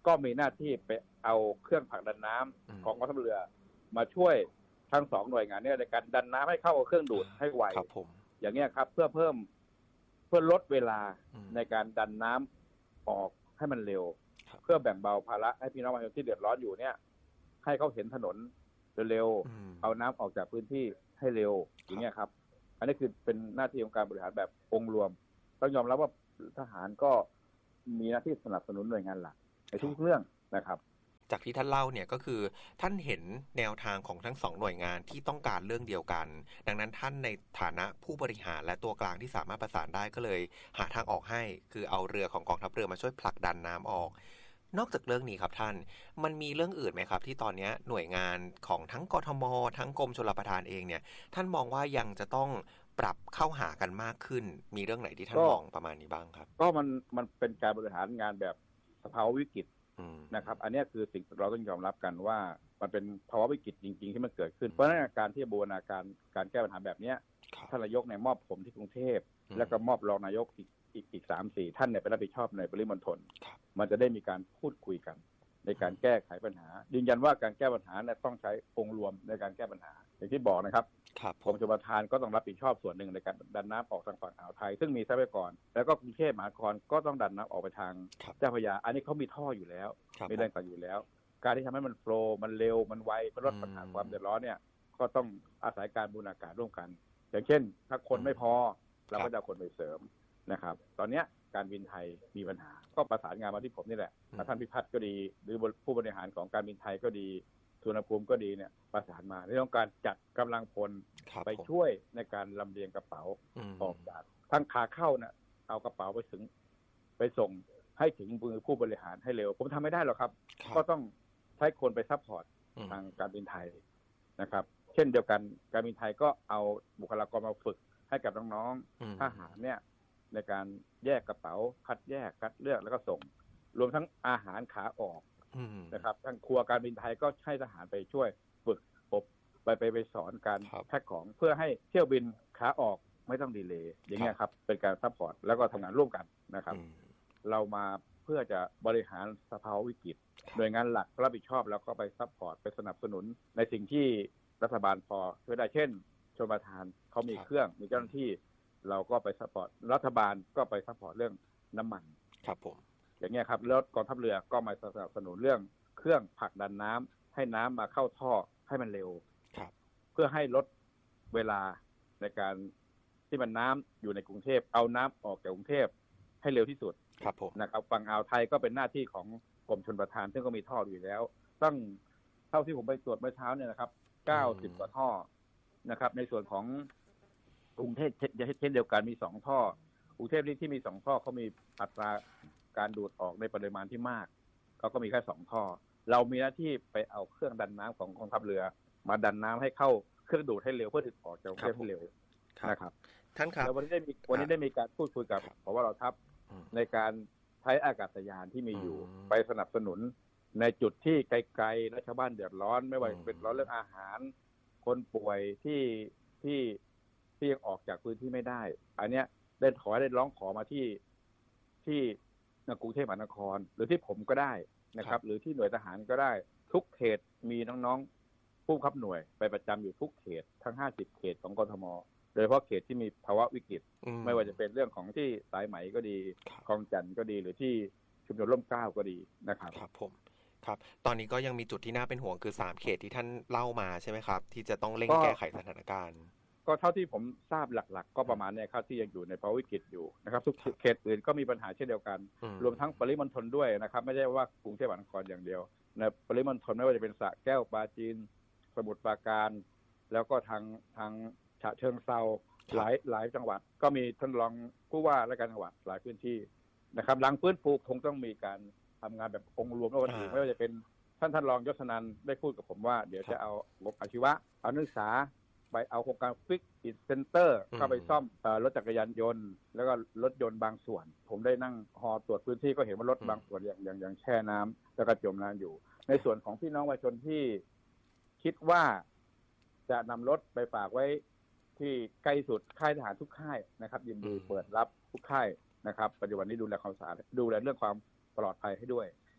ก็มีหน้าที่ไปเอาเครื่องผลักดันน้ำของกองทัพเรือมาช่วยทั้งสองหน่วยงานนี้ในการดันน้ำให้เข้ากับเครื่องดูดให้ไวอย่างเงี้ยครับเพื่อเพิ่มเพื่อลดเวลาในการดันน้ำออกให้มันเร็วเพื่อแบ่งเบาภาระให้พี่น้องประชาชนที่เดือดร้อนอยู่เนี่ยให้เขาเห็นถนนเร็วๆเอาน้ำออกจากพื้นที่ให้เร็วอย่างเงี้ยครับอันนี้คือเป็นหน้าที่ของการบริหารแบบองค์รวมต้องยอมรับว่าทหารก็มีหน้าที่สนับสนุนหน่วยงานหลักในทุกเรื่องนะครับจากที่ท่านเล่าเนี่ยก็คือท่านเห็นแนวทางของทั้งสองหน่วยงานที่ต้องการเรื่องเดียวกันดังนั้นท่านในฐานะผู้บริหารและตัวกลางที่สามารถประสานได้ก็เลยหาทางออกให้คือเอาเรือของกองทัพเรือมาช่วยผลักดันน้ำออกนอกจากเรื่องนี้ครับท่านมันมีเรื่องอื่นไหมครับที่ตอนนี้หน่วยงานของทั้งกทมทั้งกรมชลประทานเองเนี่ยท่านมองว่ายังจะต้องปรับเข้าหากันมากขึ้นมีเรื่องไหนที่ท่านมองประมาณนี้บ้างครับก็มันมันเป็นการบริหารงานแบบสภาวะวิกฤตนะครับอันนี้คือสิ่งเราต้องยอมรับกันว่ามันเป็นภาวะวิกฤตจริงๆที่มันเกิดขึ้นเพราะฉะนั้นการที่บูรณาการการแก้ปัญหาแบบนี้ท่านนายกเนี่ยมอบผมที่กรุงเทพแล้วก็มอบรองนายกอีกอีกอีกสามสี่ท่านเนี่ยไปรับผิดชอบในปริมณฑลมันจะได้มีการพูดคุยกันในการแก้ไขปัญหายืนยันว่าการแก้ปัญหาเนี่ยต้องใช้องค์รวมในการแก้ปัญหาอย่างที่บอกนะครับกรมชลประทานก็ต้องรับผิดชอบส่วนหนึ่งในการดันน้ำออกทางฝั่งอ่าวไทยซึ่งมีทรัพยากรแล้วก็กรุงเทพมหานครก็ต้องดันน้ำออกไปทางเจ้าพระยาอันนี้เขามีท่ออยู่แล้วมีแรงต่างอยู่แล้วการที่ทำให้มันโฟลว์มันเร็วมันไวเพื่อลดปัญหาความเดือดร้อนเนี่ยก็ต้องอาศัยการบูรณาการร่วมกันอย่างเช่นถ้าคนไม่พอเราก็จะคนไปเสริมนะครับตอนนี้การบินไทยมีปัญหาก็ประสานงานมาที่ผมนี่แหละท่านพิพัฒน์ก็ดีหรือผู้บริหารของการบินไทยก็ดีสุวรรณภูมิก็ดีเนี่ยประสานมาในเรื่องการจัดกำลังพลไปช่วยในการลำเลียงกระเป๋าออกจากทั้งขาเข้าเนี่ยเอากระเป๋าไปถึงไปส่งให้ถึงมือผู้บริหารให้เร็วผมทำไม่ได้หรอกครับก็ต้องใช้คนไปซัพพอร์ตทางการบินไทยนะครับเช่นเดียวกันการบินไทยก็เอาบุคลากรมาฝึกให้กับน้องๆทหารเนี่ยในการแยกกระเป๋าคัดแยกคัดเลือกแล้วก็ส่งรวมทั้งอาหารขาออกนะครับทางครัวการบินไทยก็ให้ทหารไปช่วยฝึกอบไปไปไปสอนการแพ็คของเพื่อให้เที่ยวบินขาออกไม่ต้องดีเลย์อย่างเงี้ยครับเป็นการซัพพอร์ตแล้วก็ทำงานร่วมกันนะครับเรามาเพื่อจะบริหารสภาวะวิกฤตโดยงานหลักรับผิดชอบแล้วก็ไปซัพพอร์ตไปสนับสนุนในสิ่งที่รัฐบาลพอช่วยได้เช่นชลประทานเขามีเครื่องมีเจ้าหน้าที่เราก็ไปซัพพอร์ตรัฐบาลก็ไปซัพพอร์ตเรื่องน้ำมันครับผมอย่างเงี้ยครับแล้วกองทัพเรือก็มาสนับสนุนเรื่องเครื่องผลักดันน้ำให้น้ำมาเข้าท่อให้มันเร็วเพื่อให้ลดเวลาในการที่มันน้ำอยู่ในกรุงเทพเอาน้ำออกจากกรุงเทพให้เร็วที่สุดครับผมนะครับฝั่งอ่าวไทยก็เป็นหน้าที่ของกรมชลประทานซึ่งก็มีท่ออยู่แล้วตั้งเท่าที่ผมไปตรวจเมื่อเช้าเนี่ยนะครับเก้าสิบกว่าท่อนะครับในส่วนของกรุงเทพเช่นเดียวกันมีสองท่อกรุงเทพที่มีสองท่อเขามีอัตราการดูดออกในปริมาณที่มากเขาก็มีแค่สองท่อเรามีหน้าที่ไปเอาเครื่องดันน้ำของกองทัพเรือมาดันน้ำให้เข้าเครื่องดูดให้เร็วเพื่อถึงออกจากกรุงเทพให้เร็วนะครับท่านครับวันนี้ได้มีวันนี้ได้มีการพูดคุยกับผบ.เหล่าทัพในการใช้อากาศยานที่มีอยู่ไปสนับสนุนในจุดที่ไกลๆและชาวบ้านเดือดร้อนไม่ว่าจะเป็นร้อนเรื่องอาหารคนป่วยที่ที่ที่ยังออกจากพื้นที่ไม่ได้อันเนี้ยได้ขอได้ร้องขอมาที่ที่กรุงเทพมหานครหรือที่ผมก็ได้นะครับหรือที่หน่วยทหารก็ได้ทุกเขตมีน้องๆผู้บังคับหน่วยไปประจำอยู่ทุกเขตทั้งห้าสิบเขตของกทมโดยเฉพาะเขตที่มีภาวะวิกฤตไม่ว่าจะเป็นเรื่องของที่สายไหมก็ดีคลองจันทน์ก็ดีหรือที่ชุมชนร่มเกล้าก็ดีนะครับครับผมครับตอนนี้ก็ยังมีจุดที่น่าเป็นห่วงคือสามเขตที่ท่านเล่ามาใช่ไหมครับที่จะต้องเร่งแก้ไขสถานการณ์ก็เท่าที่ผมทราบหลักๆก็ประมาณนี้ครับที่ยังอยู่ในภาวะวิกฤตอยู่นะครับทุกเขตอื่นก็มีปัญหาเช่นเดียวกันรวมทั้งปริมณฑลด้วยนะครับไม่ใช่ว่ากรุงเทพมหานครอย่างเดียวในปริมณฑลไม่ว่าจะเป็นสระแก้วปราจีนสมุทรปราการแล้วก็ทางทางฉะเชิงเทราหลายหลายจังหวัดก็มีท่านรองผู้ว่าราชการจังหวัดหลายพื้นที่นะครับหลังฟื้นฟูคงต้องมีการทำงานแบบองค์รวมแล้วกันไม่ว่าจะเป็นท่านท่านรองยศนันท์ได้พูดกับผมว่าเดี๋ยวจะเอางบอาชีวะเอานักศึกษาไปเอาโครงการฟิกอินเซ็นเตอร์เข้าไปซ่อมรถจักรยานยนต์แล้วก็รถยนต์บางส่วนผมได้นั่งฮอตรวจพื้นที่ก็เห็นว่ารถบางส่วนอย่างอย่างอย่างแช่น้ำแล้วก็จมน้ำอยู่ในส่วนของพี่น้องประชาชนที่คิดว่าจะนำรถไปฝากไว้ที่ใกล้สุดค่ายทหารทุกค่ายนะครับยินดีเปิดรับทุกค่ายนะครับปัจจุบันนี้ดูแลความสะอาดดูแลเรื่องความปลอดภัยให้ด้วย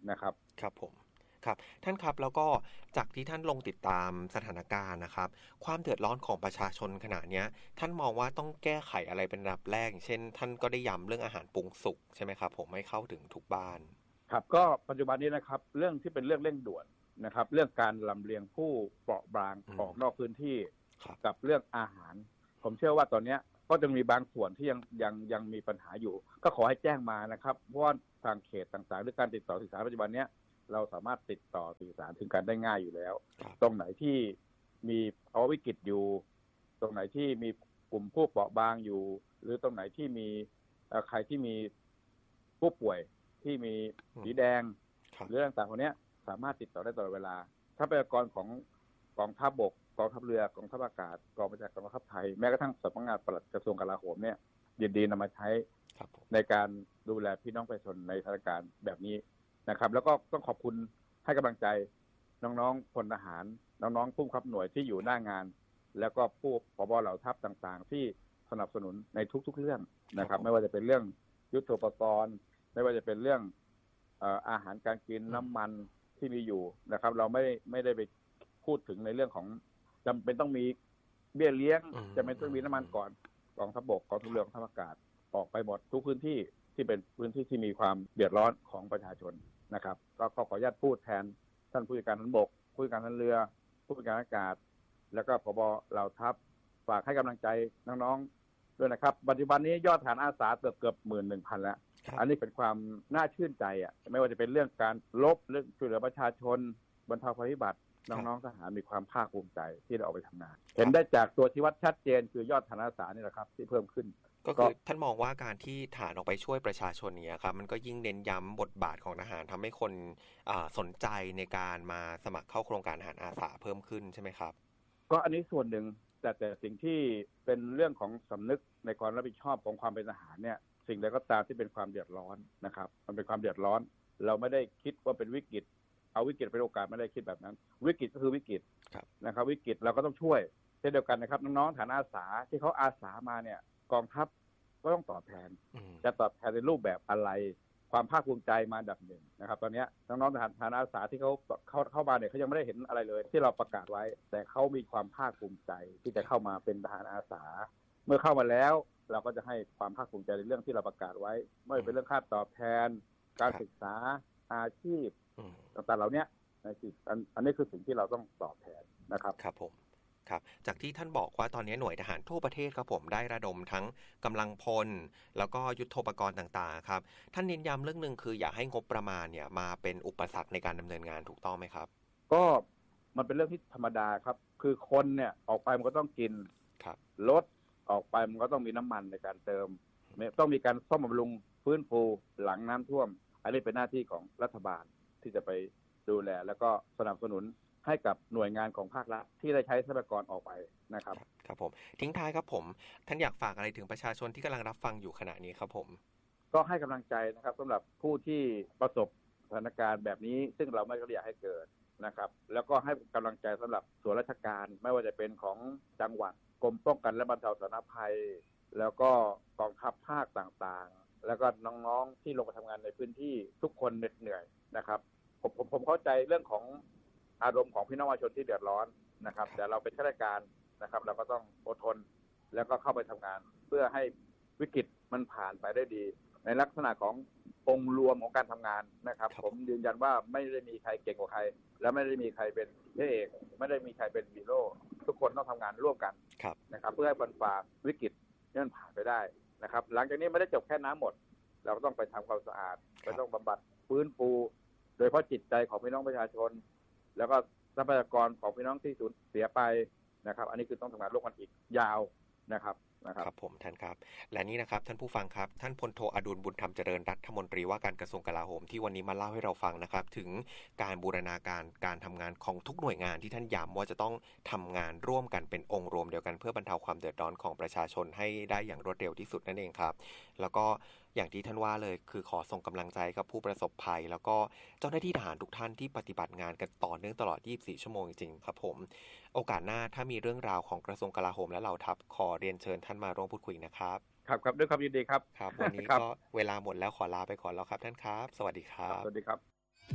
นะครับครับผมครับท่านครับแล้วก็จากที่ท่านลงติดตามสถานการณ์นะครับความเดือดร้อนของประชาชนขณะนี้ท่านมองว่าต้องแก้ไขอะไรเป็นระดับแรกเช่นท่านก็ได้ย้ำเรื่องอาหารปรุงสุกใช่ไหมครับผมให้เข้าถึงทุกบ้านครับก็ปัจจุบันนี้นะครับเรื่องที่เป็นเรื่องเร่งด่วนนะครับเรื่องการลำเลียงผู้เปราะบางออกนอกพื้นที่กับเรื่องอาหารผมเชื่อว่าตอนนี้ก็จะมีบางส่วนที่ยังยังยังมีปัญหาอยู่ก็ขอให้แจ้งมานะครับเพราะว่าทางเขตต่างๆหรือการติดต่อสื่อสารปัจจุบันนี้เราสามารถติดต่อสื่อสารถึงกันได้ง่ายอยู่แล้วตรงไหนที่มีภาวะวิกฤตอยู่ตรงไหนที่มีกลุ่มผู้เปราะบางอยู่หรือตรงไหนที่มีใครที่มีผู้ป่วยที่มีสีแดงหรือต่างๆพวกนี้สามารถติดต่อได้ตลอดเวลาทรัพยากรของกองทัพบกกองทัพเรือกองทัพอากาศกองบัญชาการกองทัพไทยแม้กระทั่งสำนักงานปลัดกระทรวงกลาโหมเนี่ยยินดีนำมาใช้ในการดูแลพี่น้องประชาชนในสถานการณ์แบบนี้นะครับแล้วก็ต้องขอบคุณให้กำลังใจน้องๆพลทหารน้องๆผู้บังคับหน่วยที่อยู่หน้างานแล้วก็ผู้ผบ.เหล่าทัพต่างๆที่สนับสนุนในทุกๆเรื่องนะครับไม่ว่าจะเป็นเรื่องยุทโธปกรณ์ไม่ว่าจะเป็นเรื่องเอ่ออาหารการกินน้ำมันที่มีอยู่นะครับเราไม่ไม่ได้ไปพูดถึงในเรื่องของจำเป็นต้องมีเบี้ยเลี้ยงจำเป็นต้องมีน้ำมันก่อนกองทัพบกกองทัพเรือกองทัพอากาศออกไปหมดทุกพื้นที่ที่เป็นพื้นที่ที่มีความเดือดร้อนของประชาชนนะครับก็ขออนุญาตพูดแทนท่านผู้จัดการทัพบกผู้จัดการทัพเรือผู้จัดการอากาศแล้วก็ผบ.เหล่าทัพฝากให้กำลังใจน้องๆด้วยนะครับปัจจุบันนี้ยอดฐานอาสาเกือบเกือบหมื่นหนึ่งพันแล้วอันนี้เป็นความน่าชื่นใจอ่ะไม่ว่าจะเป็นเรื่องการลบเรื่องช่วยเหลือประชาชนบรรเทาภัยพิบัติน้องๆทหารมีความภาคภูมิใจที่ได้ออกไปทำงานเห็นได้จากตัวชี้วัดชัดเจนคือยอดฐานอาสานี่แหละครับที่เพิ่มขึ้นก็คือท่านมองว่าการที่ทหารออกไปช่วยประชาชนนี้ครับมันก็ยิ่งเน้นย้ำบทบาทของทหารทำให้คนสนใจในการมาสมัครเข้าโครงการทหารอาสาเพิ่มขึ้นใช่ไหมครับก็อันนี้ส่วนหนึ่งแต่แต่สิ่งที่เป็นเรื่องของสำนึกในความรับผิดชอบของความเป็นทหารเนี่ยสิ่งใดก็ตามที่เป็นความเดือดร้อนนะครับมันเป็นความเดือดร้อนเราไม่ได้คิดว่าเป็นวิกฤตเอาวิกฤตเป็นโอกาสไม่ได้คิดแบบนั้นวิกฤตก็คือวิกฤตนะครับวิกฤตเราก็ต้องช่วยเช่นเดียวกันนะครับน้องๆฐานอาสาที่เขาอาสามาเนี่ยกองทัพก็ต้องตอบแทนจะตอบแทนในรูปแบบอะไรความภาคภูมิใจมาอันดับหนึ่งนะครับตอนนี้น้องๆทหารฐานอาสาที่เขาเข้าเข้ามาเนี่ยเขายังไม่ได้เห็นอะไรเลยที่เราประกาศไว้แต่เขามีความภาคภูมิใจที่จะเข้ามาเป็นทหารอาสาเมื่อเข้ามาแล้วเราก็จะให้ความภาคภูมิใจในเรื่องที่เราประกาศไว้ไม่เป็นเรื่องค่าตอบแทนการศึกษาอาชีพต่างๆเหล่านี้อันนี้คือสิ่งที่เราต้องตอบแทนนะครับครับผมครับจากที่ท่านบอกว่าตอนนี้หน่วยทหารทั่วประเทศครับผมได้ระดมทั้งกำลังพลแล้วก็ยุทโธปกรณ์ต่างๆครับท่านเน้นย้ำเรื่องนึงคืออยากให้งบประมาณเนี่ยมาเป็นอุปสรรคในการดำเนินงานถูกต้องไหมครับก็มันเป็นเรื่องที่ธรรมดาครับคือคนเนี่ยออกไปมันก็ต้องกินรถออกไปมันก็ต้องมีน้ำมันในการเติมต้องมีการซ่อมบำรุงฟื้นฟูหลังน้ำท่วมอันนี้เป็นหน้าที่ของรัฐบาลที่จะไปดูแลแล้วก็สนับสนุนให้กับหน่วยงานของภาครัฐที่ได้ใช้ทรัพยากรออกไปนะครับครับผมทิ้งท้ายครับผมท่านอยากฝากอะไรถึงประชาชนที่กำลังรับฟังอยู่ขณะนี้ครับผมก็ให้กำลังใจนะครับสำหรับผู้ที่ประสบสถานการณ์แบบนี้ซึ่งเราไม่อยากให้เกิดนะครับแล้วก็ให้กำลังใจสำหรับส่วนราชการไม่ว่าจะเป็นของจังหวัดกรมป้องกันและบรรเทาสาธารณภัยแล้วก็กองทัพภาคต่างๆแล้วก็น้องๆที่ลงมาทำงานในพื้นที่ทุกคนเหน็ดเหนื่อยนะครับผมผมผมเข้าใจเรื่องของอารมณ์ของพี่น้องประชาชนที่เดือดร้อนนะครับแต่เราเป็นข้าราชการนะครับเราก็ต้องอดทนแล้วก็เข้าไปทำงานเพื่อให้วิกฤตมันผ่านไปได้ดีในลักษณะขององค์รวมของการทำงานนะครับผมยืนยันว่าไม่ได้มีใครเก่งกว่าใครและไม่ได้มีใครเป็นพระเอกไม่ได้มีใครเป็นฮีโร่ทุกคนต้องทำงานร่วมกันนะครับเพื่อให้บรรฝ่าวิกฤตนี้มันผ่านไปได้นะครับหลังจากนี้ไม่ได้จบแค่น้ำหมดเราก็ต้องไปทำความสะอาดไปต้องบำบัดฟื้นฟูโดยเฉพาะจิตใจของพี่น้องประชาชนแล้วก็ทรัพยากรของพี่น้องที่สูญเสียไปนะครับอันนี้คือต้องทำงานร่วมกันอีกยาวนะครับครับผมท่านครับและนี่นะครับท่านผู้ฟังครับท่านพลโทอดุลบุญธรรมเจริญรัฐมนตรีว่าการกระทรวงกลาโหมที่วันนี้มาเล่าให้เราฟังนะครับถึงการบูรณาการการทำงานของทุกหน่วยงานที่ท่านย้ำว่าจะต้องทำงานร่วมกันเป็นองค์รวมเดียวกันเพื่อบรรเทาความเดือดร้อนของประชาชนให้ได้อย่างรวดเร็วที่สุดนั่นเองครับแล้วก็อย่างที่ท่านว่าเลยคือขอส่งกำลังใจกับผู้ประสบภัยแล้วก็เจ้าหน้าที่ทหารทุกท่านที่ปฏิบัติงานกันต่อเนื่องตลอดยี่สิบสี่ชั่วโมงจริงๆครับผมโอกาสหน้าถ้ามีเรื่องราวของกระทรวงกลาโหมและเหล่าทัพขอเรียนเชิญท่านมาร่วมพูดคุยนะครับครับครับด้วยความยินดีครับครับวันนี้ก็เวลาหมดแล้วขอลาไปก่อนแล้วครับท่านครับสวัสดีครับสวัสดีครับ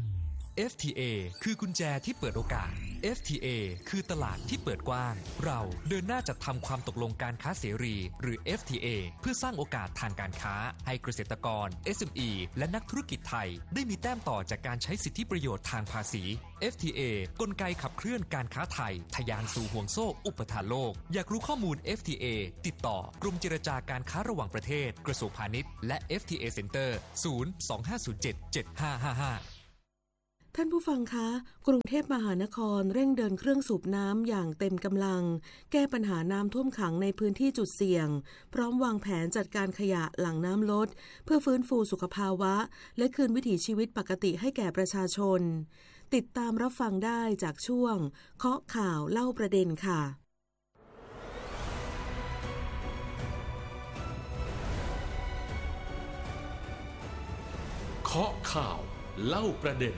เอฟ ที เอ คือกุญแจที่เปิดโอกาส เอฟ ที เอ คือตลาดที่เปิดกว้างเราเดินหน้าจัดทำความตกลงการค้าเสรีหรือ เอฟ ที เอ เพื่อสร้างโอกาสทางการค้าให้เกษตรกร เอส เอ็ม อี และนักธุรกิจไทยได้มีแต้มต่อจากการใช้สิทธิประโยชน์ทางภาษี เอฟ ที เอ กลไกขับเคลื่อนการค้าไทยทะยานสู่ห่วงโซ่อุปทานโลกอยากรู้ข้อมูล เอฟ ที เอ ติดต่อกรมเจรจาการค้าระหว่างประเทศกระทรวงพาณิชย์และ เอฟ ที เอ Center ศูนย์ สอง ห้า ศูนย์ เจ็ด เจ็ด ห้า ห้า ห้าท่านผู้ฟังคะกรุงเทพมหานครเร่งเดินเครื่องสูบน้ำอย่างเต็มกำลังแก้ปัญหาน้ำท่วมขังในพื้นที่จุดเสี่ยงพร้อมวางแผนจัดการขยะหลังน้ำลดเพื่อฟื้นฟูสุขภาวะและคืนวิถีชีวิตปกติให้แก่ประชาชนติดตามรับฟังได้จากช่วงเคาะข่าวเล่าประเด็นค่ะเคาะข่าวเล่าประเด็น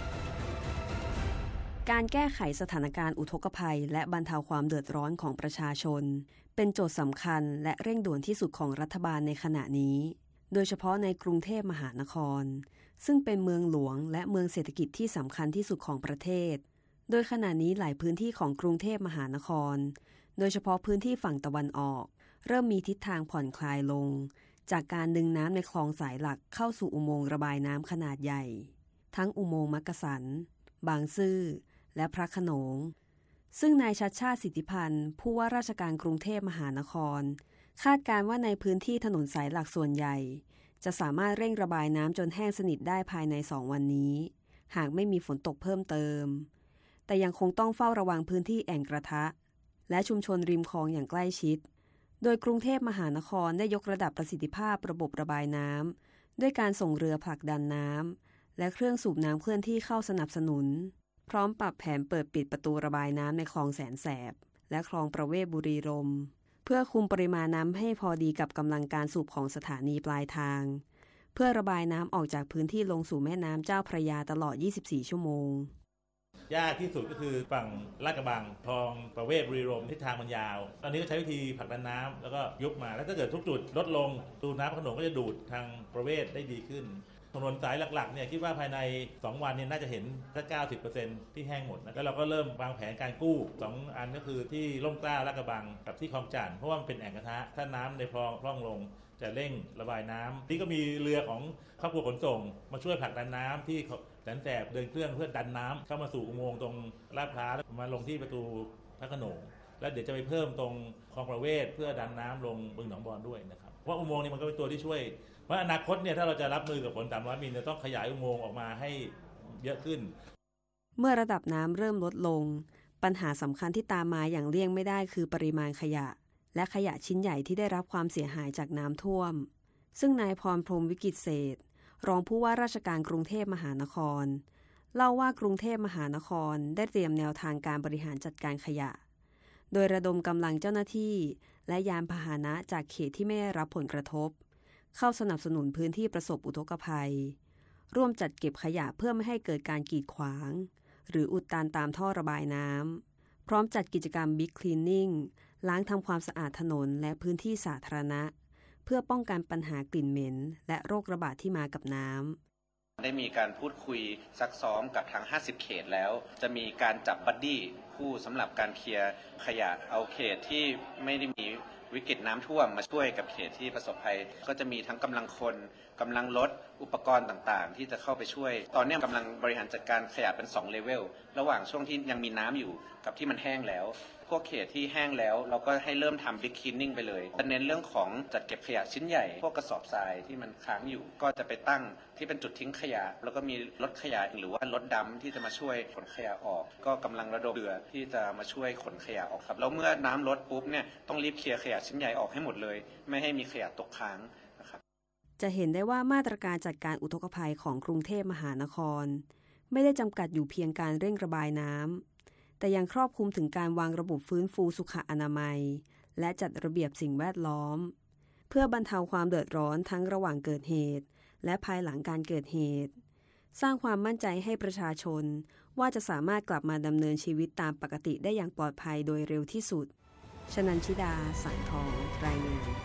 การแก้ไขสถานการณ์อุทกภัยและบรรเทาความเดือดร้อนของประชาชนเป็นโจทย์สำคัญและเร่งด่วนที่สุดของรัฐบาลในขณะนี้โดยเฉพาะในกรุงเทพมหานครซึ่งเป็นเมืองหลวงและเมืองเศรษฐกิจที่สำคัญที่สุดของประเทศโดยขณะนี้หลายพื้นที่ของกรุงเทพมหานครโดยเฉพาะพื้นที่ฝั่งตะวันออกเริ่มมีทิศทางผ่อนคลายลงจากการดึงน้ำในคลองสายหลักเข้าสู่อุโมงค์ระบายน้ำขนาดใหญ่ทั้งอุโมงค์มักกะสันบางซื่อและพระโขนงซึ่งนายชัชชาติสิทธิพันธ์ผู้ว่าราชการกรุงเทพมหานครคาดการณ์ว่าในพื้นที่ถนนสายหลักส่วนใหญ่จะสามารถเร่งระบายน้ำจนแห้งสนิทได้ภายในสองวันนี้หากไม่มีฝนตกเพิ่มเติมแต่ยังคงต้องเฝ้าระวังพื้นที่แอ่งกระทะและชุมชนริมคลองอย่างใกล้ชิดโดยกรุงเทพมหานครได้ยกระดับประสิทธิภาพระบบระบายน้ำด้วยการส่งเรือผลักดันน้ำและเครื่องสูบน้ำเคลื่อนที่เข้าสนับสนุนพร้อมปรับแผนเปิดปิดประตูระบายน้ำในคลองแสนแสบและคลองประเวศบุรีรมย์เพื่อคุมปริมาณน้ำให้พอดีกับกำลังการสูบของสถานีปลายทางเพื่อระบายน้ำออกจากพื้นที่ลงสู่แม่น้ำเจ้าพระยาตลอดยี่สิบสี่ชั่วโมงยากที่สุดก็คือฝั่งลาดกระบังคลองประเวศบุรีรมย์ทิศทางมันยาวตอนนี้ก็ใช้วิธีผลักดันน้ำแล้วก็ยุบมาแล้วถ้าเกิดทุกจุดลดลงตูน้ำขนมก็จะดูดทางประเวศได้ดีขึ้นถนนสายหลักๆเนี่ยคิดว่าภายในสองวันเนี่ยน่าจะเห็นสัก เก้าสิบเปอร์เซ็นต์ ที่แห้งหมดนะแล้วเราก็เริ่มวางแผนการกู้สองอันก็คือที่ล่มกล้าลาดกระบังกับที่คลองจั่นเพราะว่ามันเป็นแอ่งกระทะถ้าน้ำในคลองพร่องลงจะเร่งระบายน้ำนี่ก็มีเรือของครอบครัวขนส่งมาช่วยผลักดันน้ำที่แสนแสบเดินเครื่องเพื่อดันน้ำเข้ามาสู่อุโมงค์ตรงลาดพร้าวมาลงที่ประตูพระโขนงแล้วเดี๋ยวจะไปเพิ่มตรงคลองประเวศเพื่อดันน้ำลงบึงหนองบอนด้วยนะครับเพราะอุโมงค์นี้มันก็เป็นตัวที่ช่วยเพราะอนาคตเนี่ยถ้าเราจะรับมือกับฝนสามร้อยมิลจะต้องขยายอุโมงค์ออกมาให้เยอะขึ้นเมื่อระดับน้ำเริ่มลดลงปัญหาสำคัญที่ตามมาอย่างเลี่ยงไม่ได้คือปริมาณขยะและขยะชิ้นใหญ่ที่ได้รับความเสียหายจากน้ำท่วมซึ่งนายพรพรหมวิกิตเศรษฐ์รองผู้ว่าราชการกรุงเทพมหานครเล่าว่ากรุงเทพมหานครได้เตรียมแนวทางการบริหารจัดการขยะโดยระดมกำลังเจ้าหน้าที่และยานพาหนะจากเขตที่ไม่ได้รับผลกระทบเข้าสนับสนุนพื้นที่ประสบอุทกภัยร่วมจัดเก็บขยะเพื่อไม่ให้เกิดการกีดขวางหรืออุดตันตามท่อระบายน้ำพร้อมจัดกิจกรรม Big Cleaning ล้างทำความสะอาดถนนและพื้นที่สาธารณะเพื่อป้องกันปัญหากลิ่นเหม็นและโรคระบาดที่มากับน้ำได้มีการพูดคุยซักซ้อมกับทางห้าสิบเขตแล้วจะมีการจับบัดดี้คู่สำหรับการเคลียร์ขยะเอาเขตที่ไม่ได้มีวิกฤตน้ำท่วมมาช่วยกับเขตที่ประสบภัยก็จะมีทั้งกำลังคนกำลังรถอุปกรณ์ต่างๆที่จะเข้าไปช่วยตอนนี้กำลังบริหารจัดการขยะเป็นสองเลเวลระหว่างช่วงที่ยังมีน้ำอยู่กับที่มันแห้งแล้วพวกเขตที่แห้งแล้วเราก็ให้เริ่มทำ Big Cleaning ไปเลยจะเน้นเรื่องของจัดเก็บขยะชิ้นใหญ่พวกกระสอบทรายที่มันค้างอยู่ก็จะไปตั้งที่เป็นจุดทิ้งขยะแล้วก็มีรถขยะหรือว่ารถดำที่จะมาช่วยขนขยะออกก็กำลังระดมเรือที่จะมาช่วยขนขยะออกครับแล้วเมื่อน้ำลดปุ๊บเนี่ยต้องรีบเคลียร์ขยะชิ้นใหญ่ออกให้หมดเลยไม่ให้มีขยะตกค้างนะครับจะเห็นได้ว่ามาตรการจัดการอุทกภัยของกรุงเทพมหานครไม่ได้จำกัดอยู่เพียงการเร่งระบายน้ำแต่ยังครอบคลุมถึงการวางระบบฟื้นฟูสุขอนามัยและจัดระเบียบสิ่งแวดล้อมเพื่อบรรเทาความเดือดร้อนทั้งระหว่างเกิดเหตุและภายหลังการเกิดเหตุสร้างความมั่นใจให้ประชาชนว่าจะสามารถกลับมาดำเนินชีวิตตามปกติได้อย่างปลอดภัยโดยเร็วที่สุดชนันชิดาสังทองรายงาน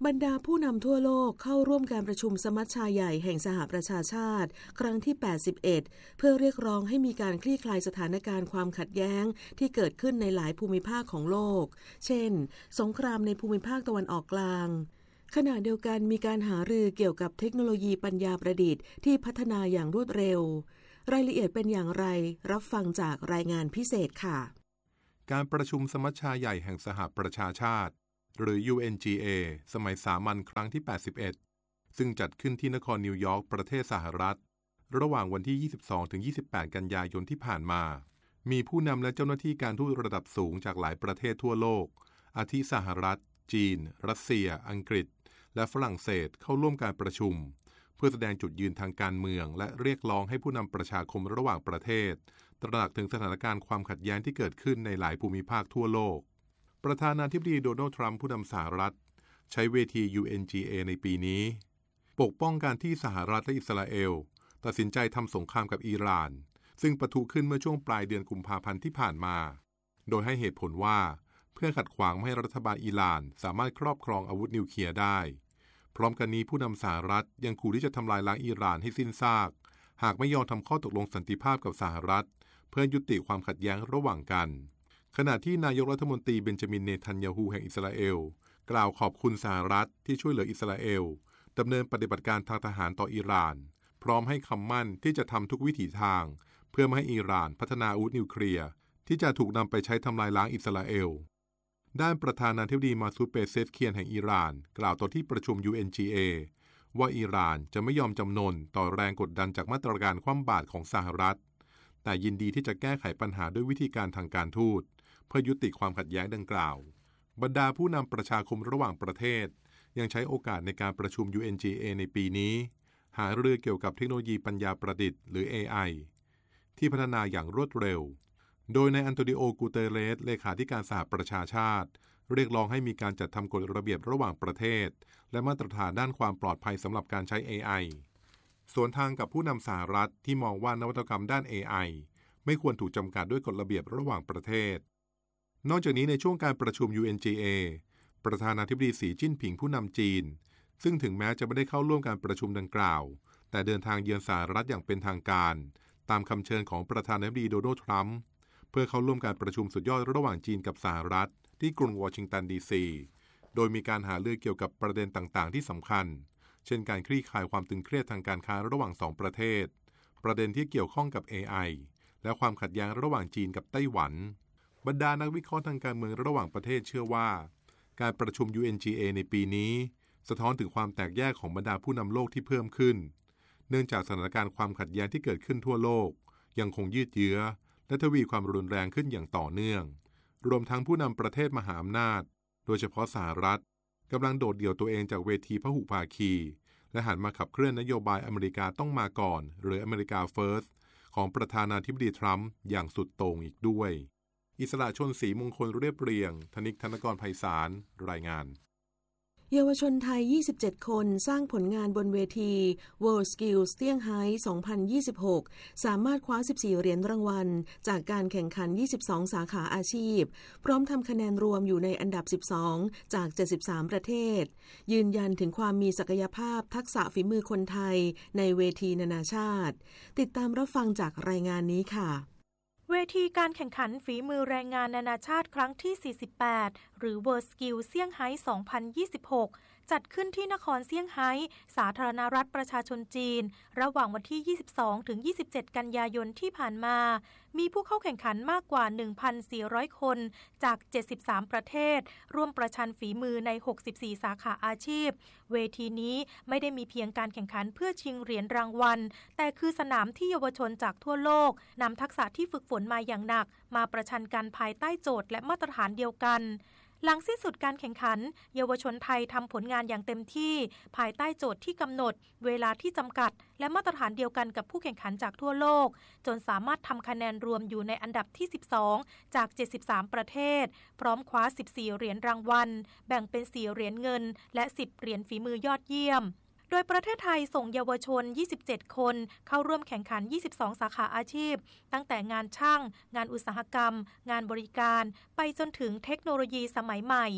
บรรดาผู้นำทั่วโลกเข้าร่วมการประชุมสมัชชาใหญ่แห่งสหประชาชาติครั้งที่แปดสิบเอ็ดเพื่อเรียกร้องให้มีการคลี่คลายสถานการณ์ความขัดแย้งที่เกิดขึ้นในหลายภูมิภาคของโลกเช่นสงครามในภูมิภาคตะวันออกกลางขณะเดียวกันมีการหารือเกี่ยวกับเทคโนโลยีปัญญาประดิษฐ์ที่พัฒนาอย่างรวดเร็วรายละเอียดเป็นอย่างไรรับฟังจากรายงานพิเศษค่ะการประชุมสมัชชาใหญ่แห่งสหประชาชาติหรือ ยู เอ็น จี เอ สมัยสามัญครั้งที่แปดสิบเอ็ดซึ่งจัดขึ้นที่นครนิวยอร์กประเทศสหรัฐระหว่างวันที่ ยี่สิบสองถึงยี่สิบแปด กันยายนที่ผ่านมามีผู้นำและเจ้าหน้าที่การทูตระดับสูงจากหลายประเทศทั่วโลกอาทิสหรัฐจีนรัสเซียอังกฤษและฝรั่งเศสเข้าร่วมการประชุมเพื่อแสดงจุดยืนทางการเมืองและเรียกร้องให้ผู้นำประชาคมระหว่างประเทศตระหนักถึงสถานการณ์ความขัดแย้งที่เกิดขึ้นในหลายภูมิภาคทั่วโลกประธานาธิบดีโดนัลด์ทรัมป์ผู้นำสหรัฐใช้เวที ยู เอ็น จี เอ ในปีนี้ปกป้องการที่สหรัฐและอิสราเอลตัดสินใจทำสงครามกับอิหร่านซึ่งปะทุขึ้นเมื่อช่วงปลายเดือนกุมภาพันธ์ที่ผ่านมาโดยให้เหตุผลว่าเพื่อขัดขวางไม่ให้รัฐบาลอิหร่านสามารถครอบครองอาวุธนิวเคลียร์ได้พร้อมกันนี้ผู้นำสหรัฐยังขู่ที่จะทำลายล้างอิหร่านให้สิ้นซากหากไม่ยอมทำข้อตกลงสันติภาพกับสหรัฐเพื่อยุติความขัดแย้งระหว่างกันขณะที่นายกรัฐมนตรีเบนจามินเนทันยาฮูแห่งอิสราเอลกล่าวขอบคุณสหรัฐที่ช่วยเหลืออิสราเอลดำเนินปฏิบัติการทางทหารต่ออิหร่านพร้อมให้คำมั่นที่จะทำทุกวิถีทางเพื่อไม่ให้อิหร่านพัฒนาอาวุธนิวเคลียร์ที่จะถูกนำไปใช้ทำลายล้างอิสราเอลด้านประธานาธิบดีมาซูดเปเซฟเคียนแห่งอิหร่านกล่าวต่อที่ประชุม ยู เอ็น จี เอ ว่าอิหร่านจะไม่ยอมจำนนต่อแรงกดดันจากมาตรการคว่ำบาตรของสหรัฐแต่ยินดีที่จะแก้ไขปัญหาด้วยวิธีการทางการทูตเพื่อยุติความขัดแย้งดังกล่าวบรรดาผู้นำประชาคมระหว่างประเทศยังใช้โอกาสในการประชุม ยู เอ็น จี เอ ในปีนี้หารือเกี่ยวกับเทคโนโลยีปัญญาประดิษฐ์หรือ เอ ไอ ที่พัฒนาอย่างรวดเร็วโดยนายอันโตนิโอ กูเตเรสเลขาธิการสหประชาชาติเรียกร้องให้มีการจัดทำกฎระเบียบระหว่างประเทศและมาตรฐานด้านความปลอดภัยสำหรับการใช้ เอ ไอ สวนทางกับผู้นำสหรัฐที่มองว่านวัตกรรมด้าน เอ ไอ ไม่ควรถูกจำกัดด้วยกฎระเบียบระหว่างประเทศนอกจากนี้ในช่วงการประชุม ยู เอ็น จี เอ ประธานาธิบดีสีจิ้นผิงผู้นำจีนซึ่งถึงแม้จะไม่ได้เข้าร่วมการประชุมดังกล่าวแต่เดินทางเยือนสหรัฐอย่างเป็นทางการตามคำเชิญของประธานาธิบดีโดนัลด์ทรัมป์เพื่อเข้าร่วมการประชุมสุดยอดระหว่างจีนกับสหรัฐที่กรุงวอชิงตันดีซีโดยมีการหารือเกี่ยวกับประเด็นต่างๆที่สำคัญเช่นการคลี่คลายความตึงเครียดทางการค้าระหว่างสองประเทศประเด็นที่เกี่ยวข้องกับ เอ ไอ และความขัดแย้งระหว่างจีนกับไต้หวันบรรดานักวิเคราะห์ทางการเมืองระหว่างประเทศเชื่อว่าการประชุม ยู เอ็น จี เอ ในปีนี้สะท้อนถึงความแตกแยกของบรรดาผู้นำโลกที่เพิ่มขึ้นเนื่องจากสถานการณ์ความขัดแย้งที่เกิดขึ้นทั่วโลกยังคงยืดเยื้อและทวีความรุนแรงขึ้นอย่างต่อเนื่องรวมทั้งผู้นำประเทศมหาอำนาจโดยเฉพาะสหรัฐกำลังโดดเดี่ยวตัวเองจากเวทีพหุภาคีและหันมาขับเคลื่อนนโยบายอเมริกาต้องมาก่อนหรืออเมริกาเฟิร์สของประธานาธิบดีทรัมป์อย่างสุดโต่งอีกด้วยอิสระชนศรีมงคลเรียบเรียงธนิกธนกรไพศาลรายงานเยาวชนไทยยี่สิบเจ็ดคนสร้างผลงานบนเวที World Skills เซี่ยงไฮ้สองพันยี่สิบหกสามารถคว้าสิบสี่เหรียญรางวัลจากการแข่งขันยี่สิบสองสาขาอาชีพพร้อมทำคะแนนรวมอยู่ในอันดับสิบสองจากเจ็ดสิบสามประเทศยืนยันถึงความมีศักยภาพทักษะฝีมือคนไทยในเวทีนานาชาติติดตามรับฟังจากรายงานนี้ค่ะเวทีการแข่งขันฝีมือแรงงานนานาชาติครั้งที่สี่สิบแปดหรือ World Skills เซี่ยงไฮ้สองพันยี่สิบหกจัดขึ้นที่นครเซี่ยงไฮ้สาธารณรัฐประชาชนจีนระหว่างวันที่ยี่สิบสองถึงยี่สิบเจ็ดกันยายนที่ผ่านมามีผู้เข้าแข่งขันมากกว่า หนึ่งพันสี่ร้อย คนจากเจ็ดสิบสามประเทศร่วมประชันฝีมือในหกสิบสี่สาขาอาชีพเวทีนี้ไม่ได้มีเพียงการแข่งขันเพื่อชิงเหรียญรางวัลแต่คือสนามที่เยาวชนจากทั่วโลกนำทักษะที่ฝึกฝนมาอย่างหนักมาประชันกันภายใต้โจทย์และมาตรฐานเดียวกันหลังสิ้นสุดการแข่งขันเยาวชนไทยทำผลงานอย่างเต็มที่ภายใต้โจทย์ที่กำหนดเวลาที่จำกัดและมาตรฐานเดียวกันกับผู้แข่งขันจากทั่วโลกจนสามารถทำคะแนนรวมอยู่ในอันดับที่สิบสองจากเจ็ดสิบสามประเทศพร้อมคว้าสิบสี่เหรียญรางวัลแบ่งเป็นสี่เหรียญเงินและสิบเหรียญฝีมือยอดเยี่ยมโดยประเทศไทยส่งเยาวชนยี่สิบเจ็ดคนเข้าร่วมแข่งขันยี่สิบสองสาขาอาชีพตั้งแต่งานช่างงานอุตสาหกรรมงานบริการไปจนถึงเทคโนโลยีสมัยใหม่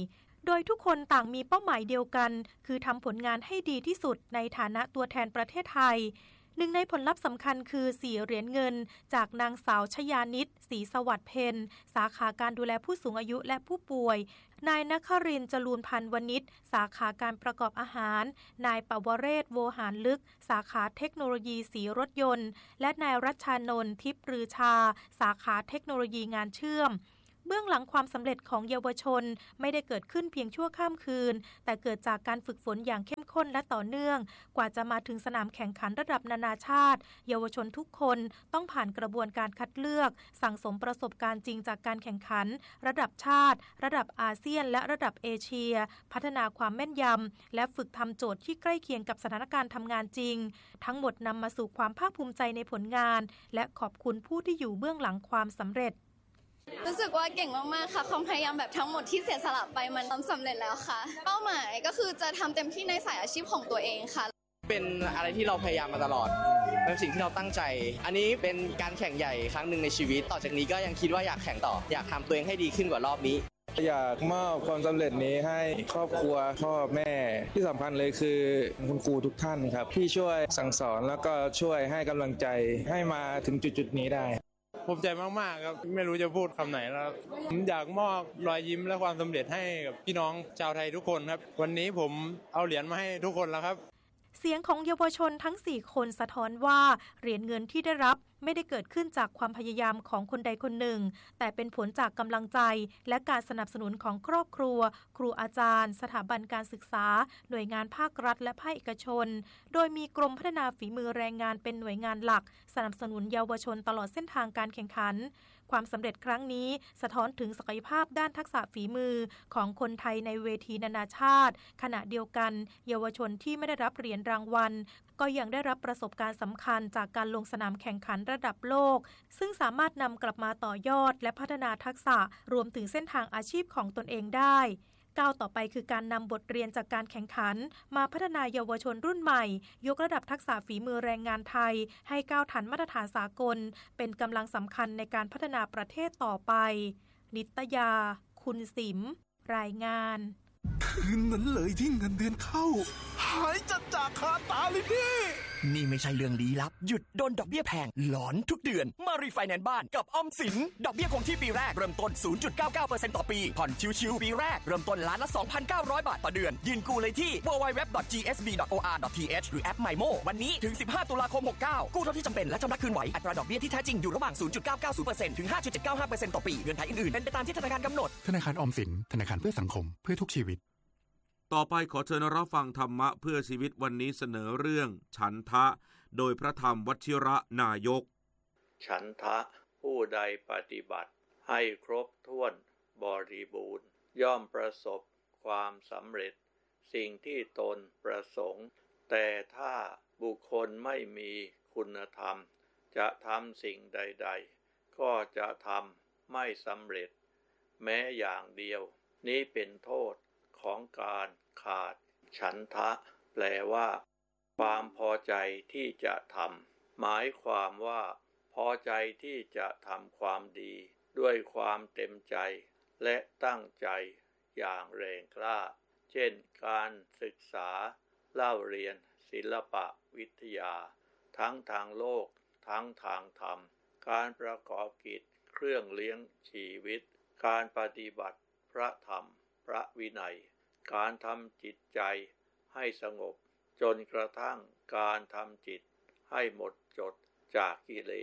โดยทุกคนต่างมีเป้าหมายเดียวกันคือทำผลงานให้ดีที่สุดในฐานะตัวแทนประเทศไทยหนึ่งในผลลัพธ์สำคัญคือสี่เหรียญเงินจากนางสาวชยานิตศรีสวัสดิ์เพ็ญสาขาการดูแลผู้สูงอายุและผู้ป่วยนายนครินทร์จรูนพันธ์วณิชสาขาการประกอบอาหารนายปวเรศโวหารลึกสาขาเทคโนโลยีสีรถยนต์และนายรัชชานนท์ทิพย์ปรือชาสาขาเทคโนโลยีงานเชื่อมเบื้องหลังความสำเร็จของเยาวชนไม่ได้เกิดขึ้นเพียงชั่วข้ามคืนแต่เกิดจากการฝึกฝนอย่างเข้มข้นและต่อเนื่องกว่าจะมาถึงสนามแข่งขันระดับนานาชาติเยาวชนทุกคนต้องผ่านกระบวนการคัดเลือกสั่งสมประสบการณ์จริงจากการแข่งขันระดับชาติระดับอาเซียนและระดับเอเชียพัฒนาความแม่นยำและฝึกทำโจทย์ที่ใกล้เคียงกับสถานการณ์ทำงานจริงทั้งหมดนำมาสู่ความภาคภูมิใจในผลงานและขอบคุณผู้ที่อยู่เบื้องหลังความสำเร็จรู้สึกว่าเก่งมากๆค่ะความพยายามแบบทั้งหมดที่เสียสละไปมันสำเร็จแล้วค่ะเป้าหมายก็คือจะทำเต็มที่ในสายอาชีพของตัวเองค่ะเป็นอะไรที่เราพยายามมาตลอดเป็นสิ่งที่เราตั้งใจอันนี้เป็นการแข่งใหญ่ครั้งหนึ่งในชีวิตต่อจากนี้ก็ยังคิดว่าอยากแข่งต่ออยากทำตัวเองให้ดีขึ้นกว่ารอบนี้อยากมอบความสำเร็จนี้ให้ครอบครัวพ่อแม่ที่สำคัญเลยคือคุณครูทุกท่านครับที่ช่วยสั่งสอนแล้วก็ช่วยให้กำลังใจให้มาถึงจุดๆนี้ได้ภูมิใจมากๆครับไม่รู้จะพูดคำไหนแล้วผมอยากมอบรอยยิ้มและความสำเร็จให้กับพี่น้องชาวไทยทุกคนครับวันนี้ผมเอาเหรียญมาให้ทุกคนแล้วครับเสียงของเยาวชนทั้งสี่คนสะท้อนว่าเหรียญเงินที่ได้รับไม่ได้เกิดขึ้นจากความพยายามของคนใดคนหนึ่งแต่เป็นผลจากกำลังใจและการสนับสนุนของครอบครัวครูอาจารย์สถาบันการศึกษาหน่วยงานภาครัฐและภาคเอกชนโดยมีกรมพัฒนาฝีมือแรงงานเป็นหน่วยงานหลักสนับสนุนเยาวชนตลอดเส้นทางการแข่งขันความสำเร็จครั้งนี้สะท้อนถึงศักยภาพด้านทักษะฝีมือของคนไทยในเวทีนานาชาติขณะเดียวกันเยาวชนที่ไม่ได้รับเหรียญรางวัลก็ยังได้รับประสบการณ์สำคัญจากการลงสนามแข่งขันระดับโลกซึ่งสามารถนำกลับมาต่อยอดและพัฒนาทักษะรวมถึงเส้นทางอาชีพของตนเองได้ก้าวต่อไปคือการนำบทเรียนจากการแข่งขันมาพัฒนาเยาวชนรุ่นใหม่ยกระดับทักษะฝีมือแรงงานไทยให้ก้าวทันมาตรฐานสากลเป็นกำลังสำคัญในการพัฒนาประเทศต่อไปนิตยาคุณสิมรายงานคืนนั้นเลยที่เงินเดือนเข้าหายจัดจากคาตาเลยพี่นี่ไม่ใช่เรื่องลี้ลับหยุดโดนดอกเบี้ยแพงหลอนทุกเดือนมารีไฟแนนซ์บ้านกับออมสินดอกเบี้ยคงที่ปีแรกเริ่มต้น ศูนย์จุดเก้าเก้าเปอร์เซ็นต์ ต่อปีผ่อนชิวๆปีแรกเริ่มต้นล้านละ สองพันเก้าร้อย บาทต่อเดือนยืนกู้เลยที่ ดับเบิลยู ดับเบิลยู ดับเบิลยู ดอท จี เอส บี ดอท โอ อาร์ ดอท ที เอช หรือแอป MyMo วันนี้ถึงสิบห้าตุลาคมหกเก้ากู้เท่าที่จำเป็นและชำระคืนไหวอัตราดอกเบี้ยที่แท้จริงอยู่ระหว่าง ศูนย์จุดเก้าเก้าศูนย์เปอร์เซ็นต์ ถึง ห้าจุดเจ็ดเก้าห้าเปอร์เซ็นต์ ต่อปีเงื่อนไขอื่นๆเป็นไปตามที่ธนาคารกำหนดธนาคารออมสินธนาคารเพื่อสังคมเพื่อทุกชีวิตต่อไปขอเชิญรับฟังธรรมะเพื่อชีวิตวันนี้เสนอเรื่องฉันทะโดยพระธรรมวชิระนายกฉันทะผู้ใดปฏิบัติให้ครบถ้วนบริบูรณ์ย่อมประสบความสำเร็จสิ่งที่ตนประสงค์แต่ถ้าบุคคลไม่มีคุณธรรมจะทำสิ่งใดๆก็จะทำไม่สำเร็จแม้อย่างเดียวนี้เป็นโทษของการขาดฉันทะแปลว่าความพอใจที่จะทำหมายความว่าพอใจที่จะทำความดีด้วยความเต็มใจและตั้งใจอย่างแรงกล้าเช่นการศึกษาเล่าเรียนศิลปะวิทยาทั้งทางโลกทั้งทางธรรมการประกอบกิจเครื่องเลี้ยงชีวิตการปฏิบัติพระธรรมพระวินัยการทำจิตใจให้สงบจนกระทั่งการทำจิตให้หมดจดจากกิเล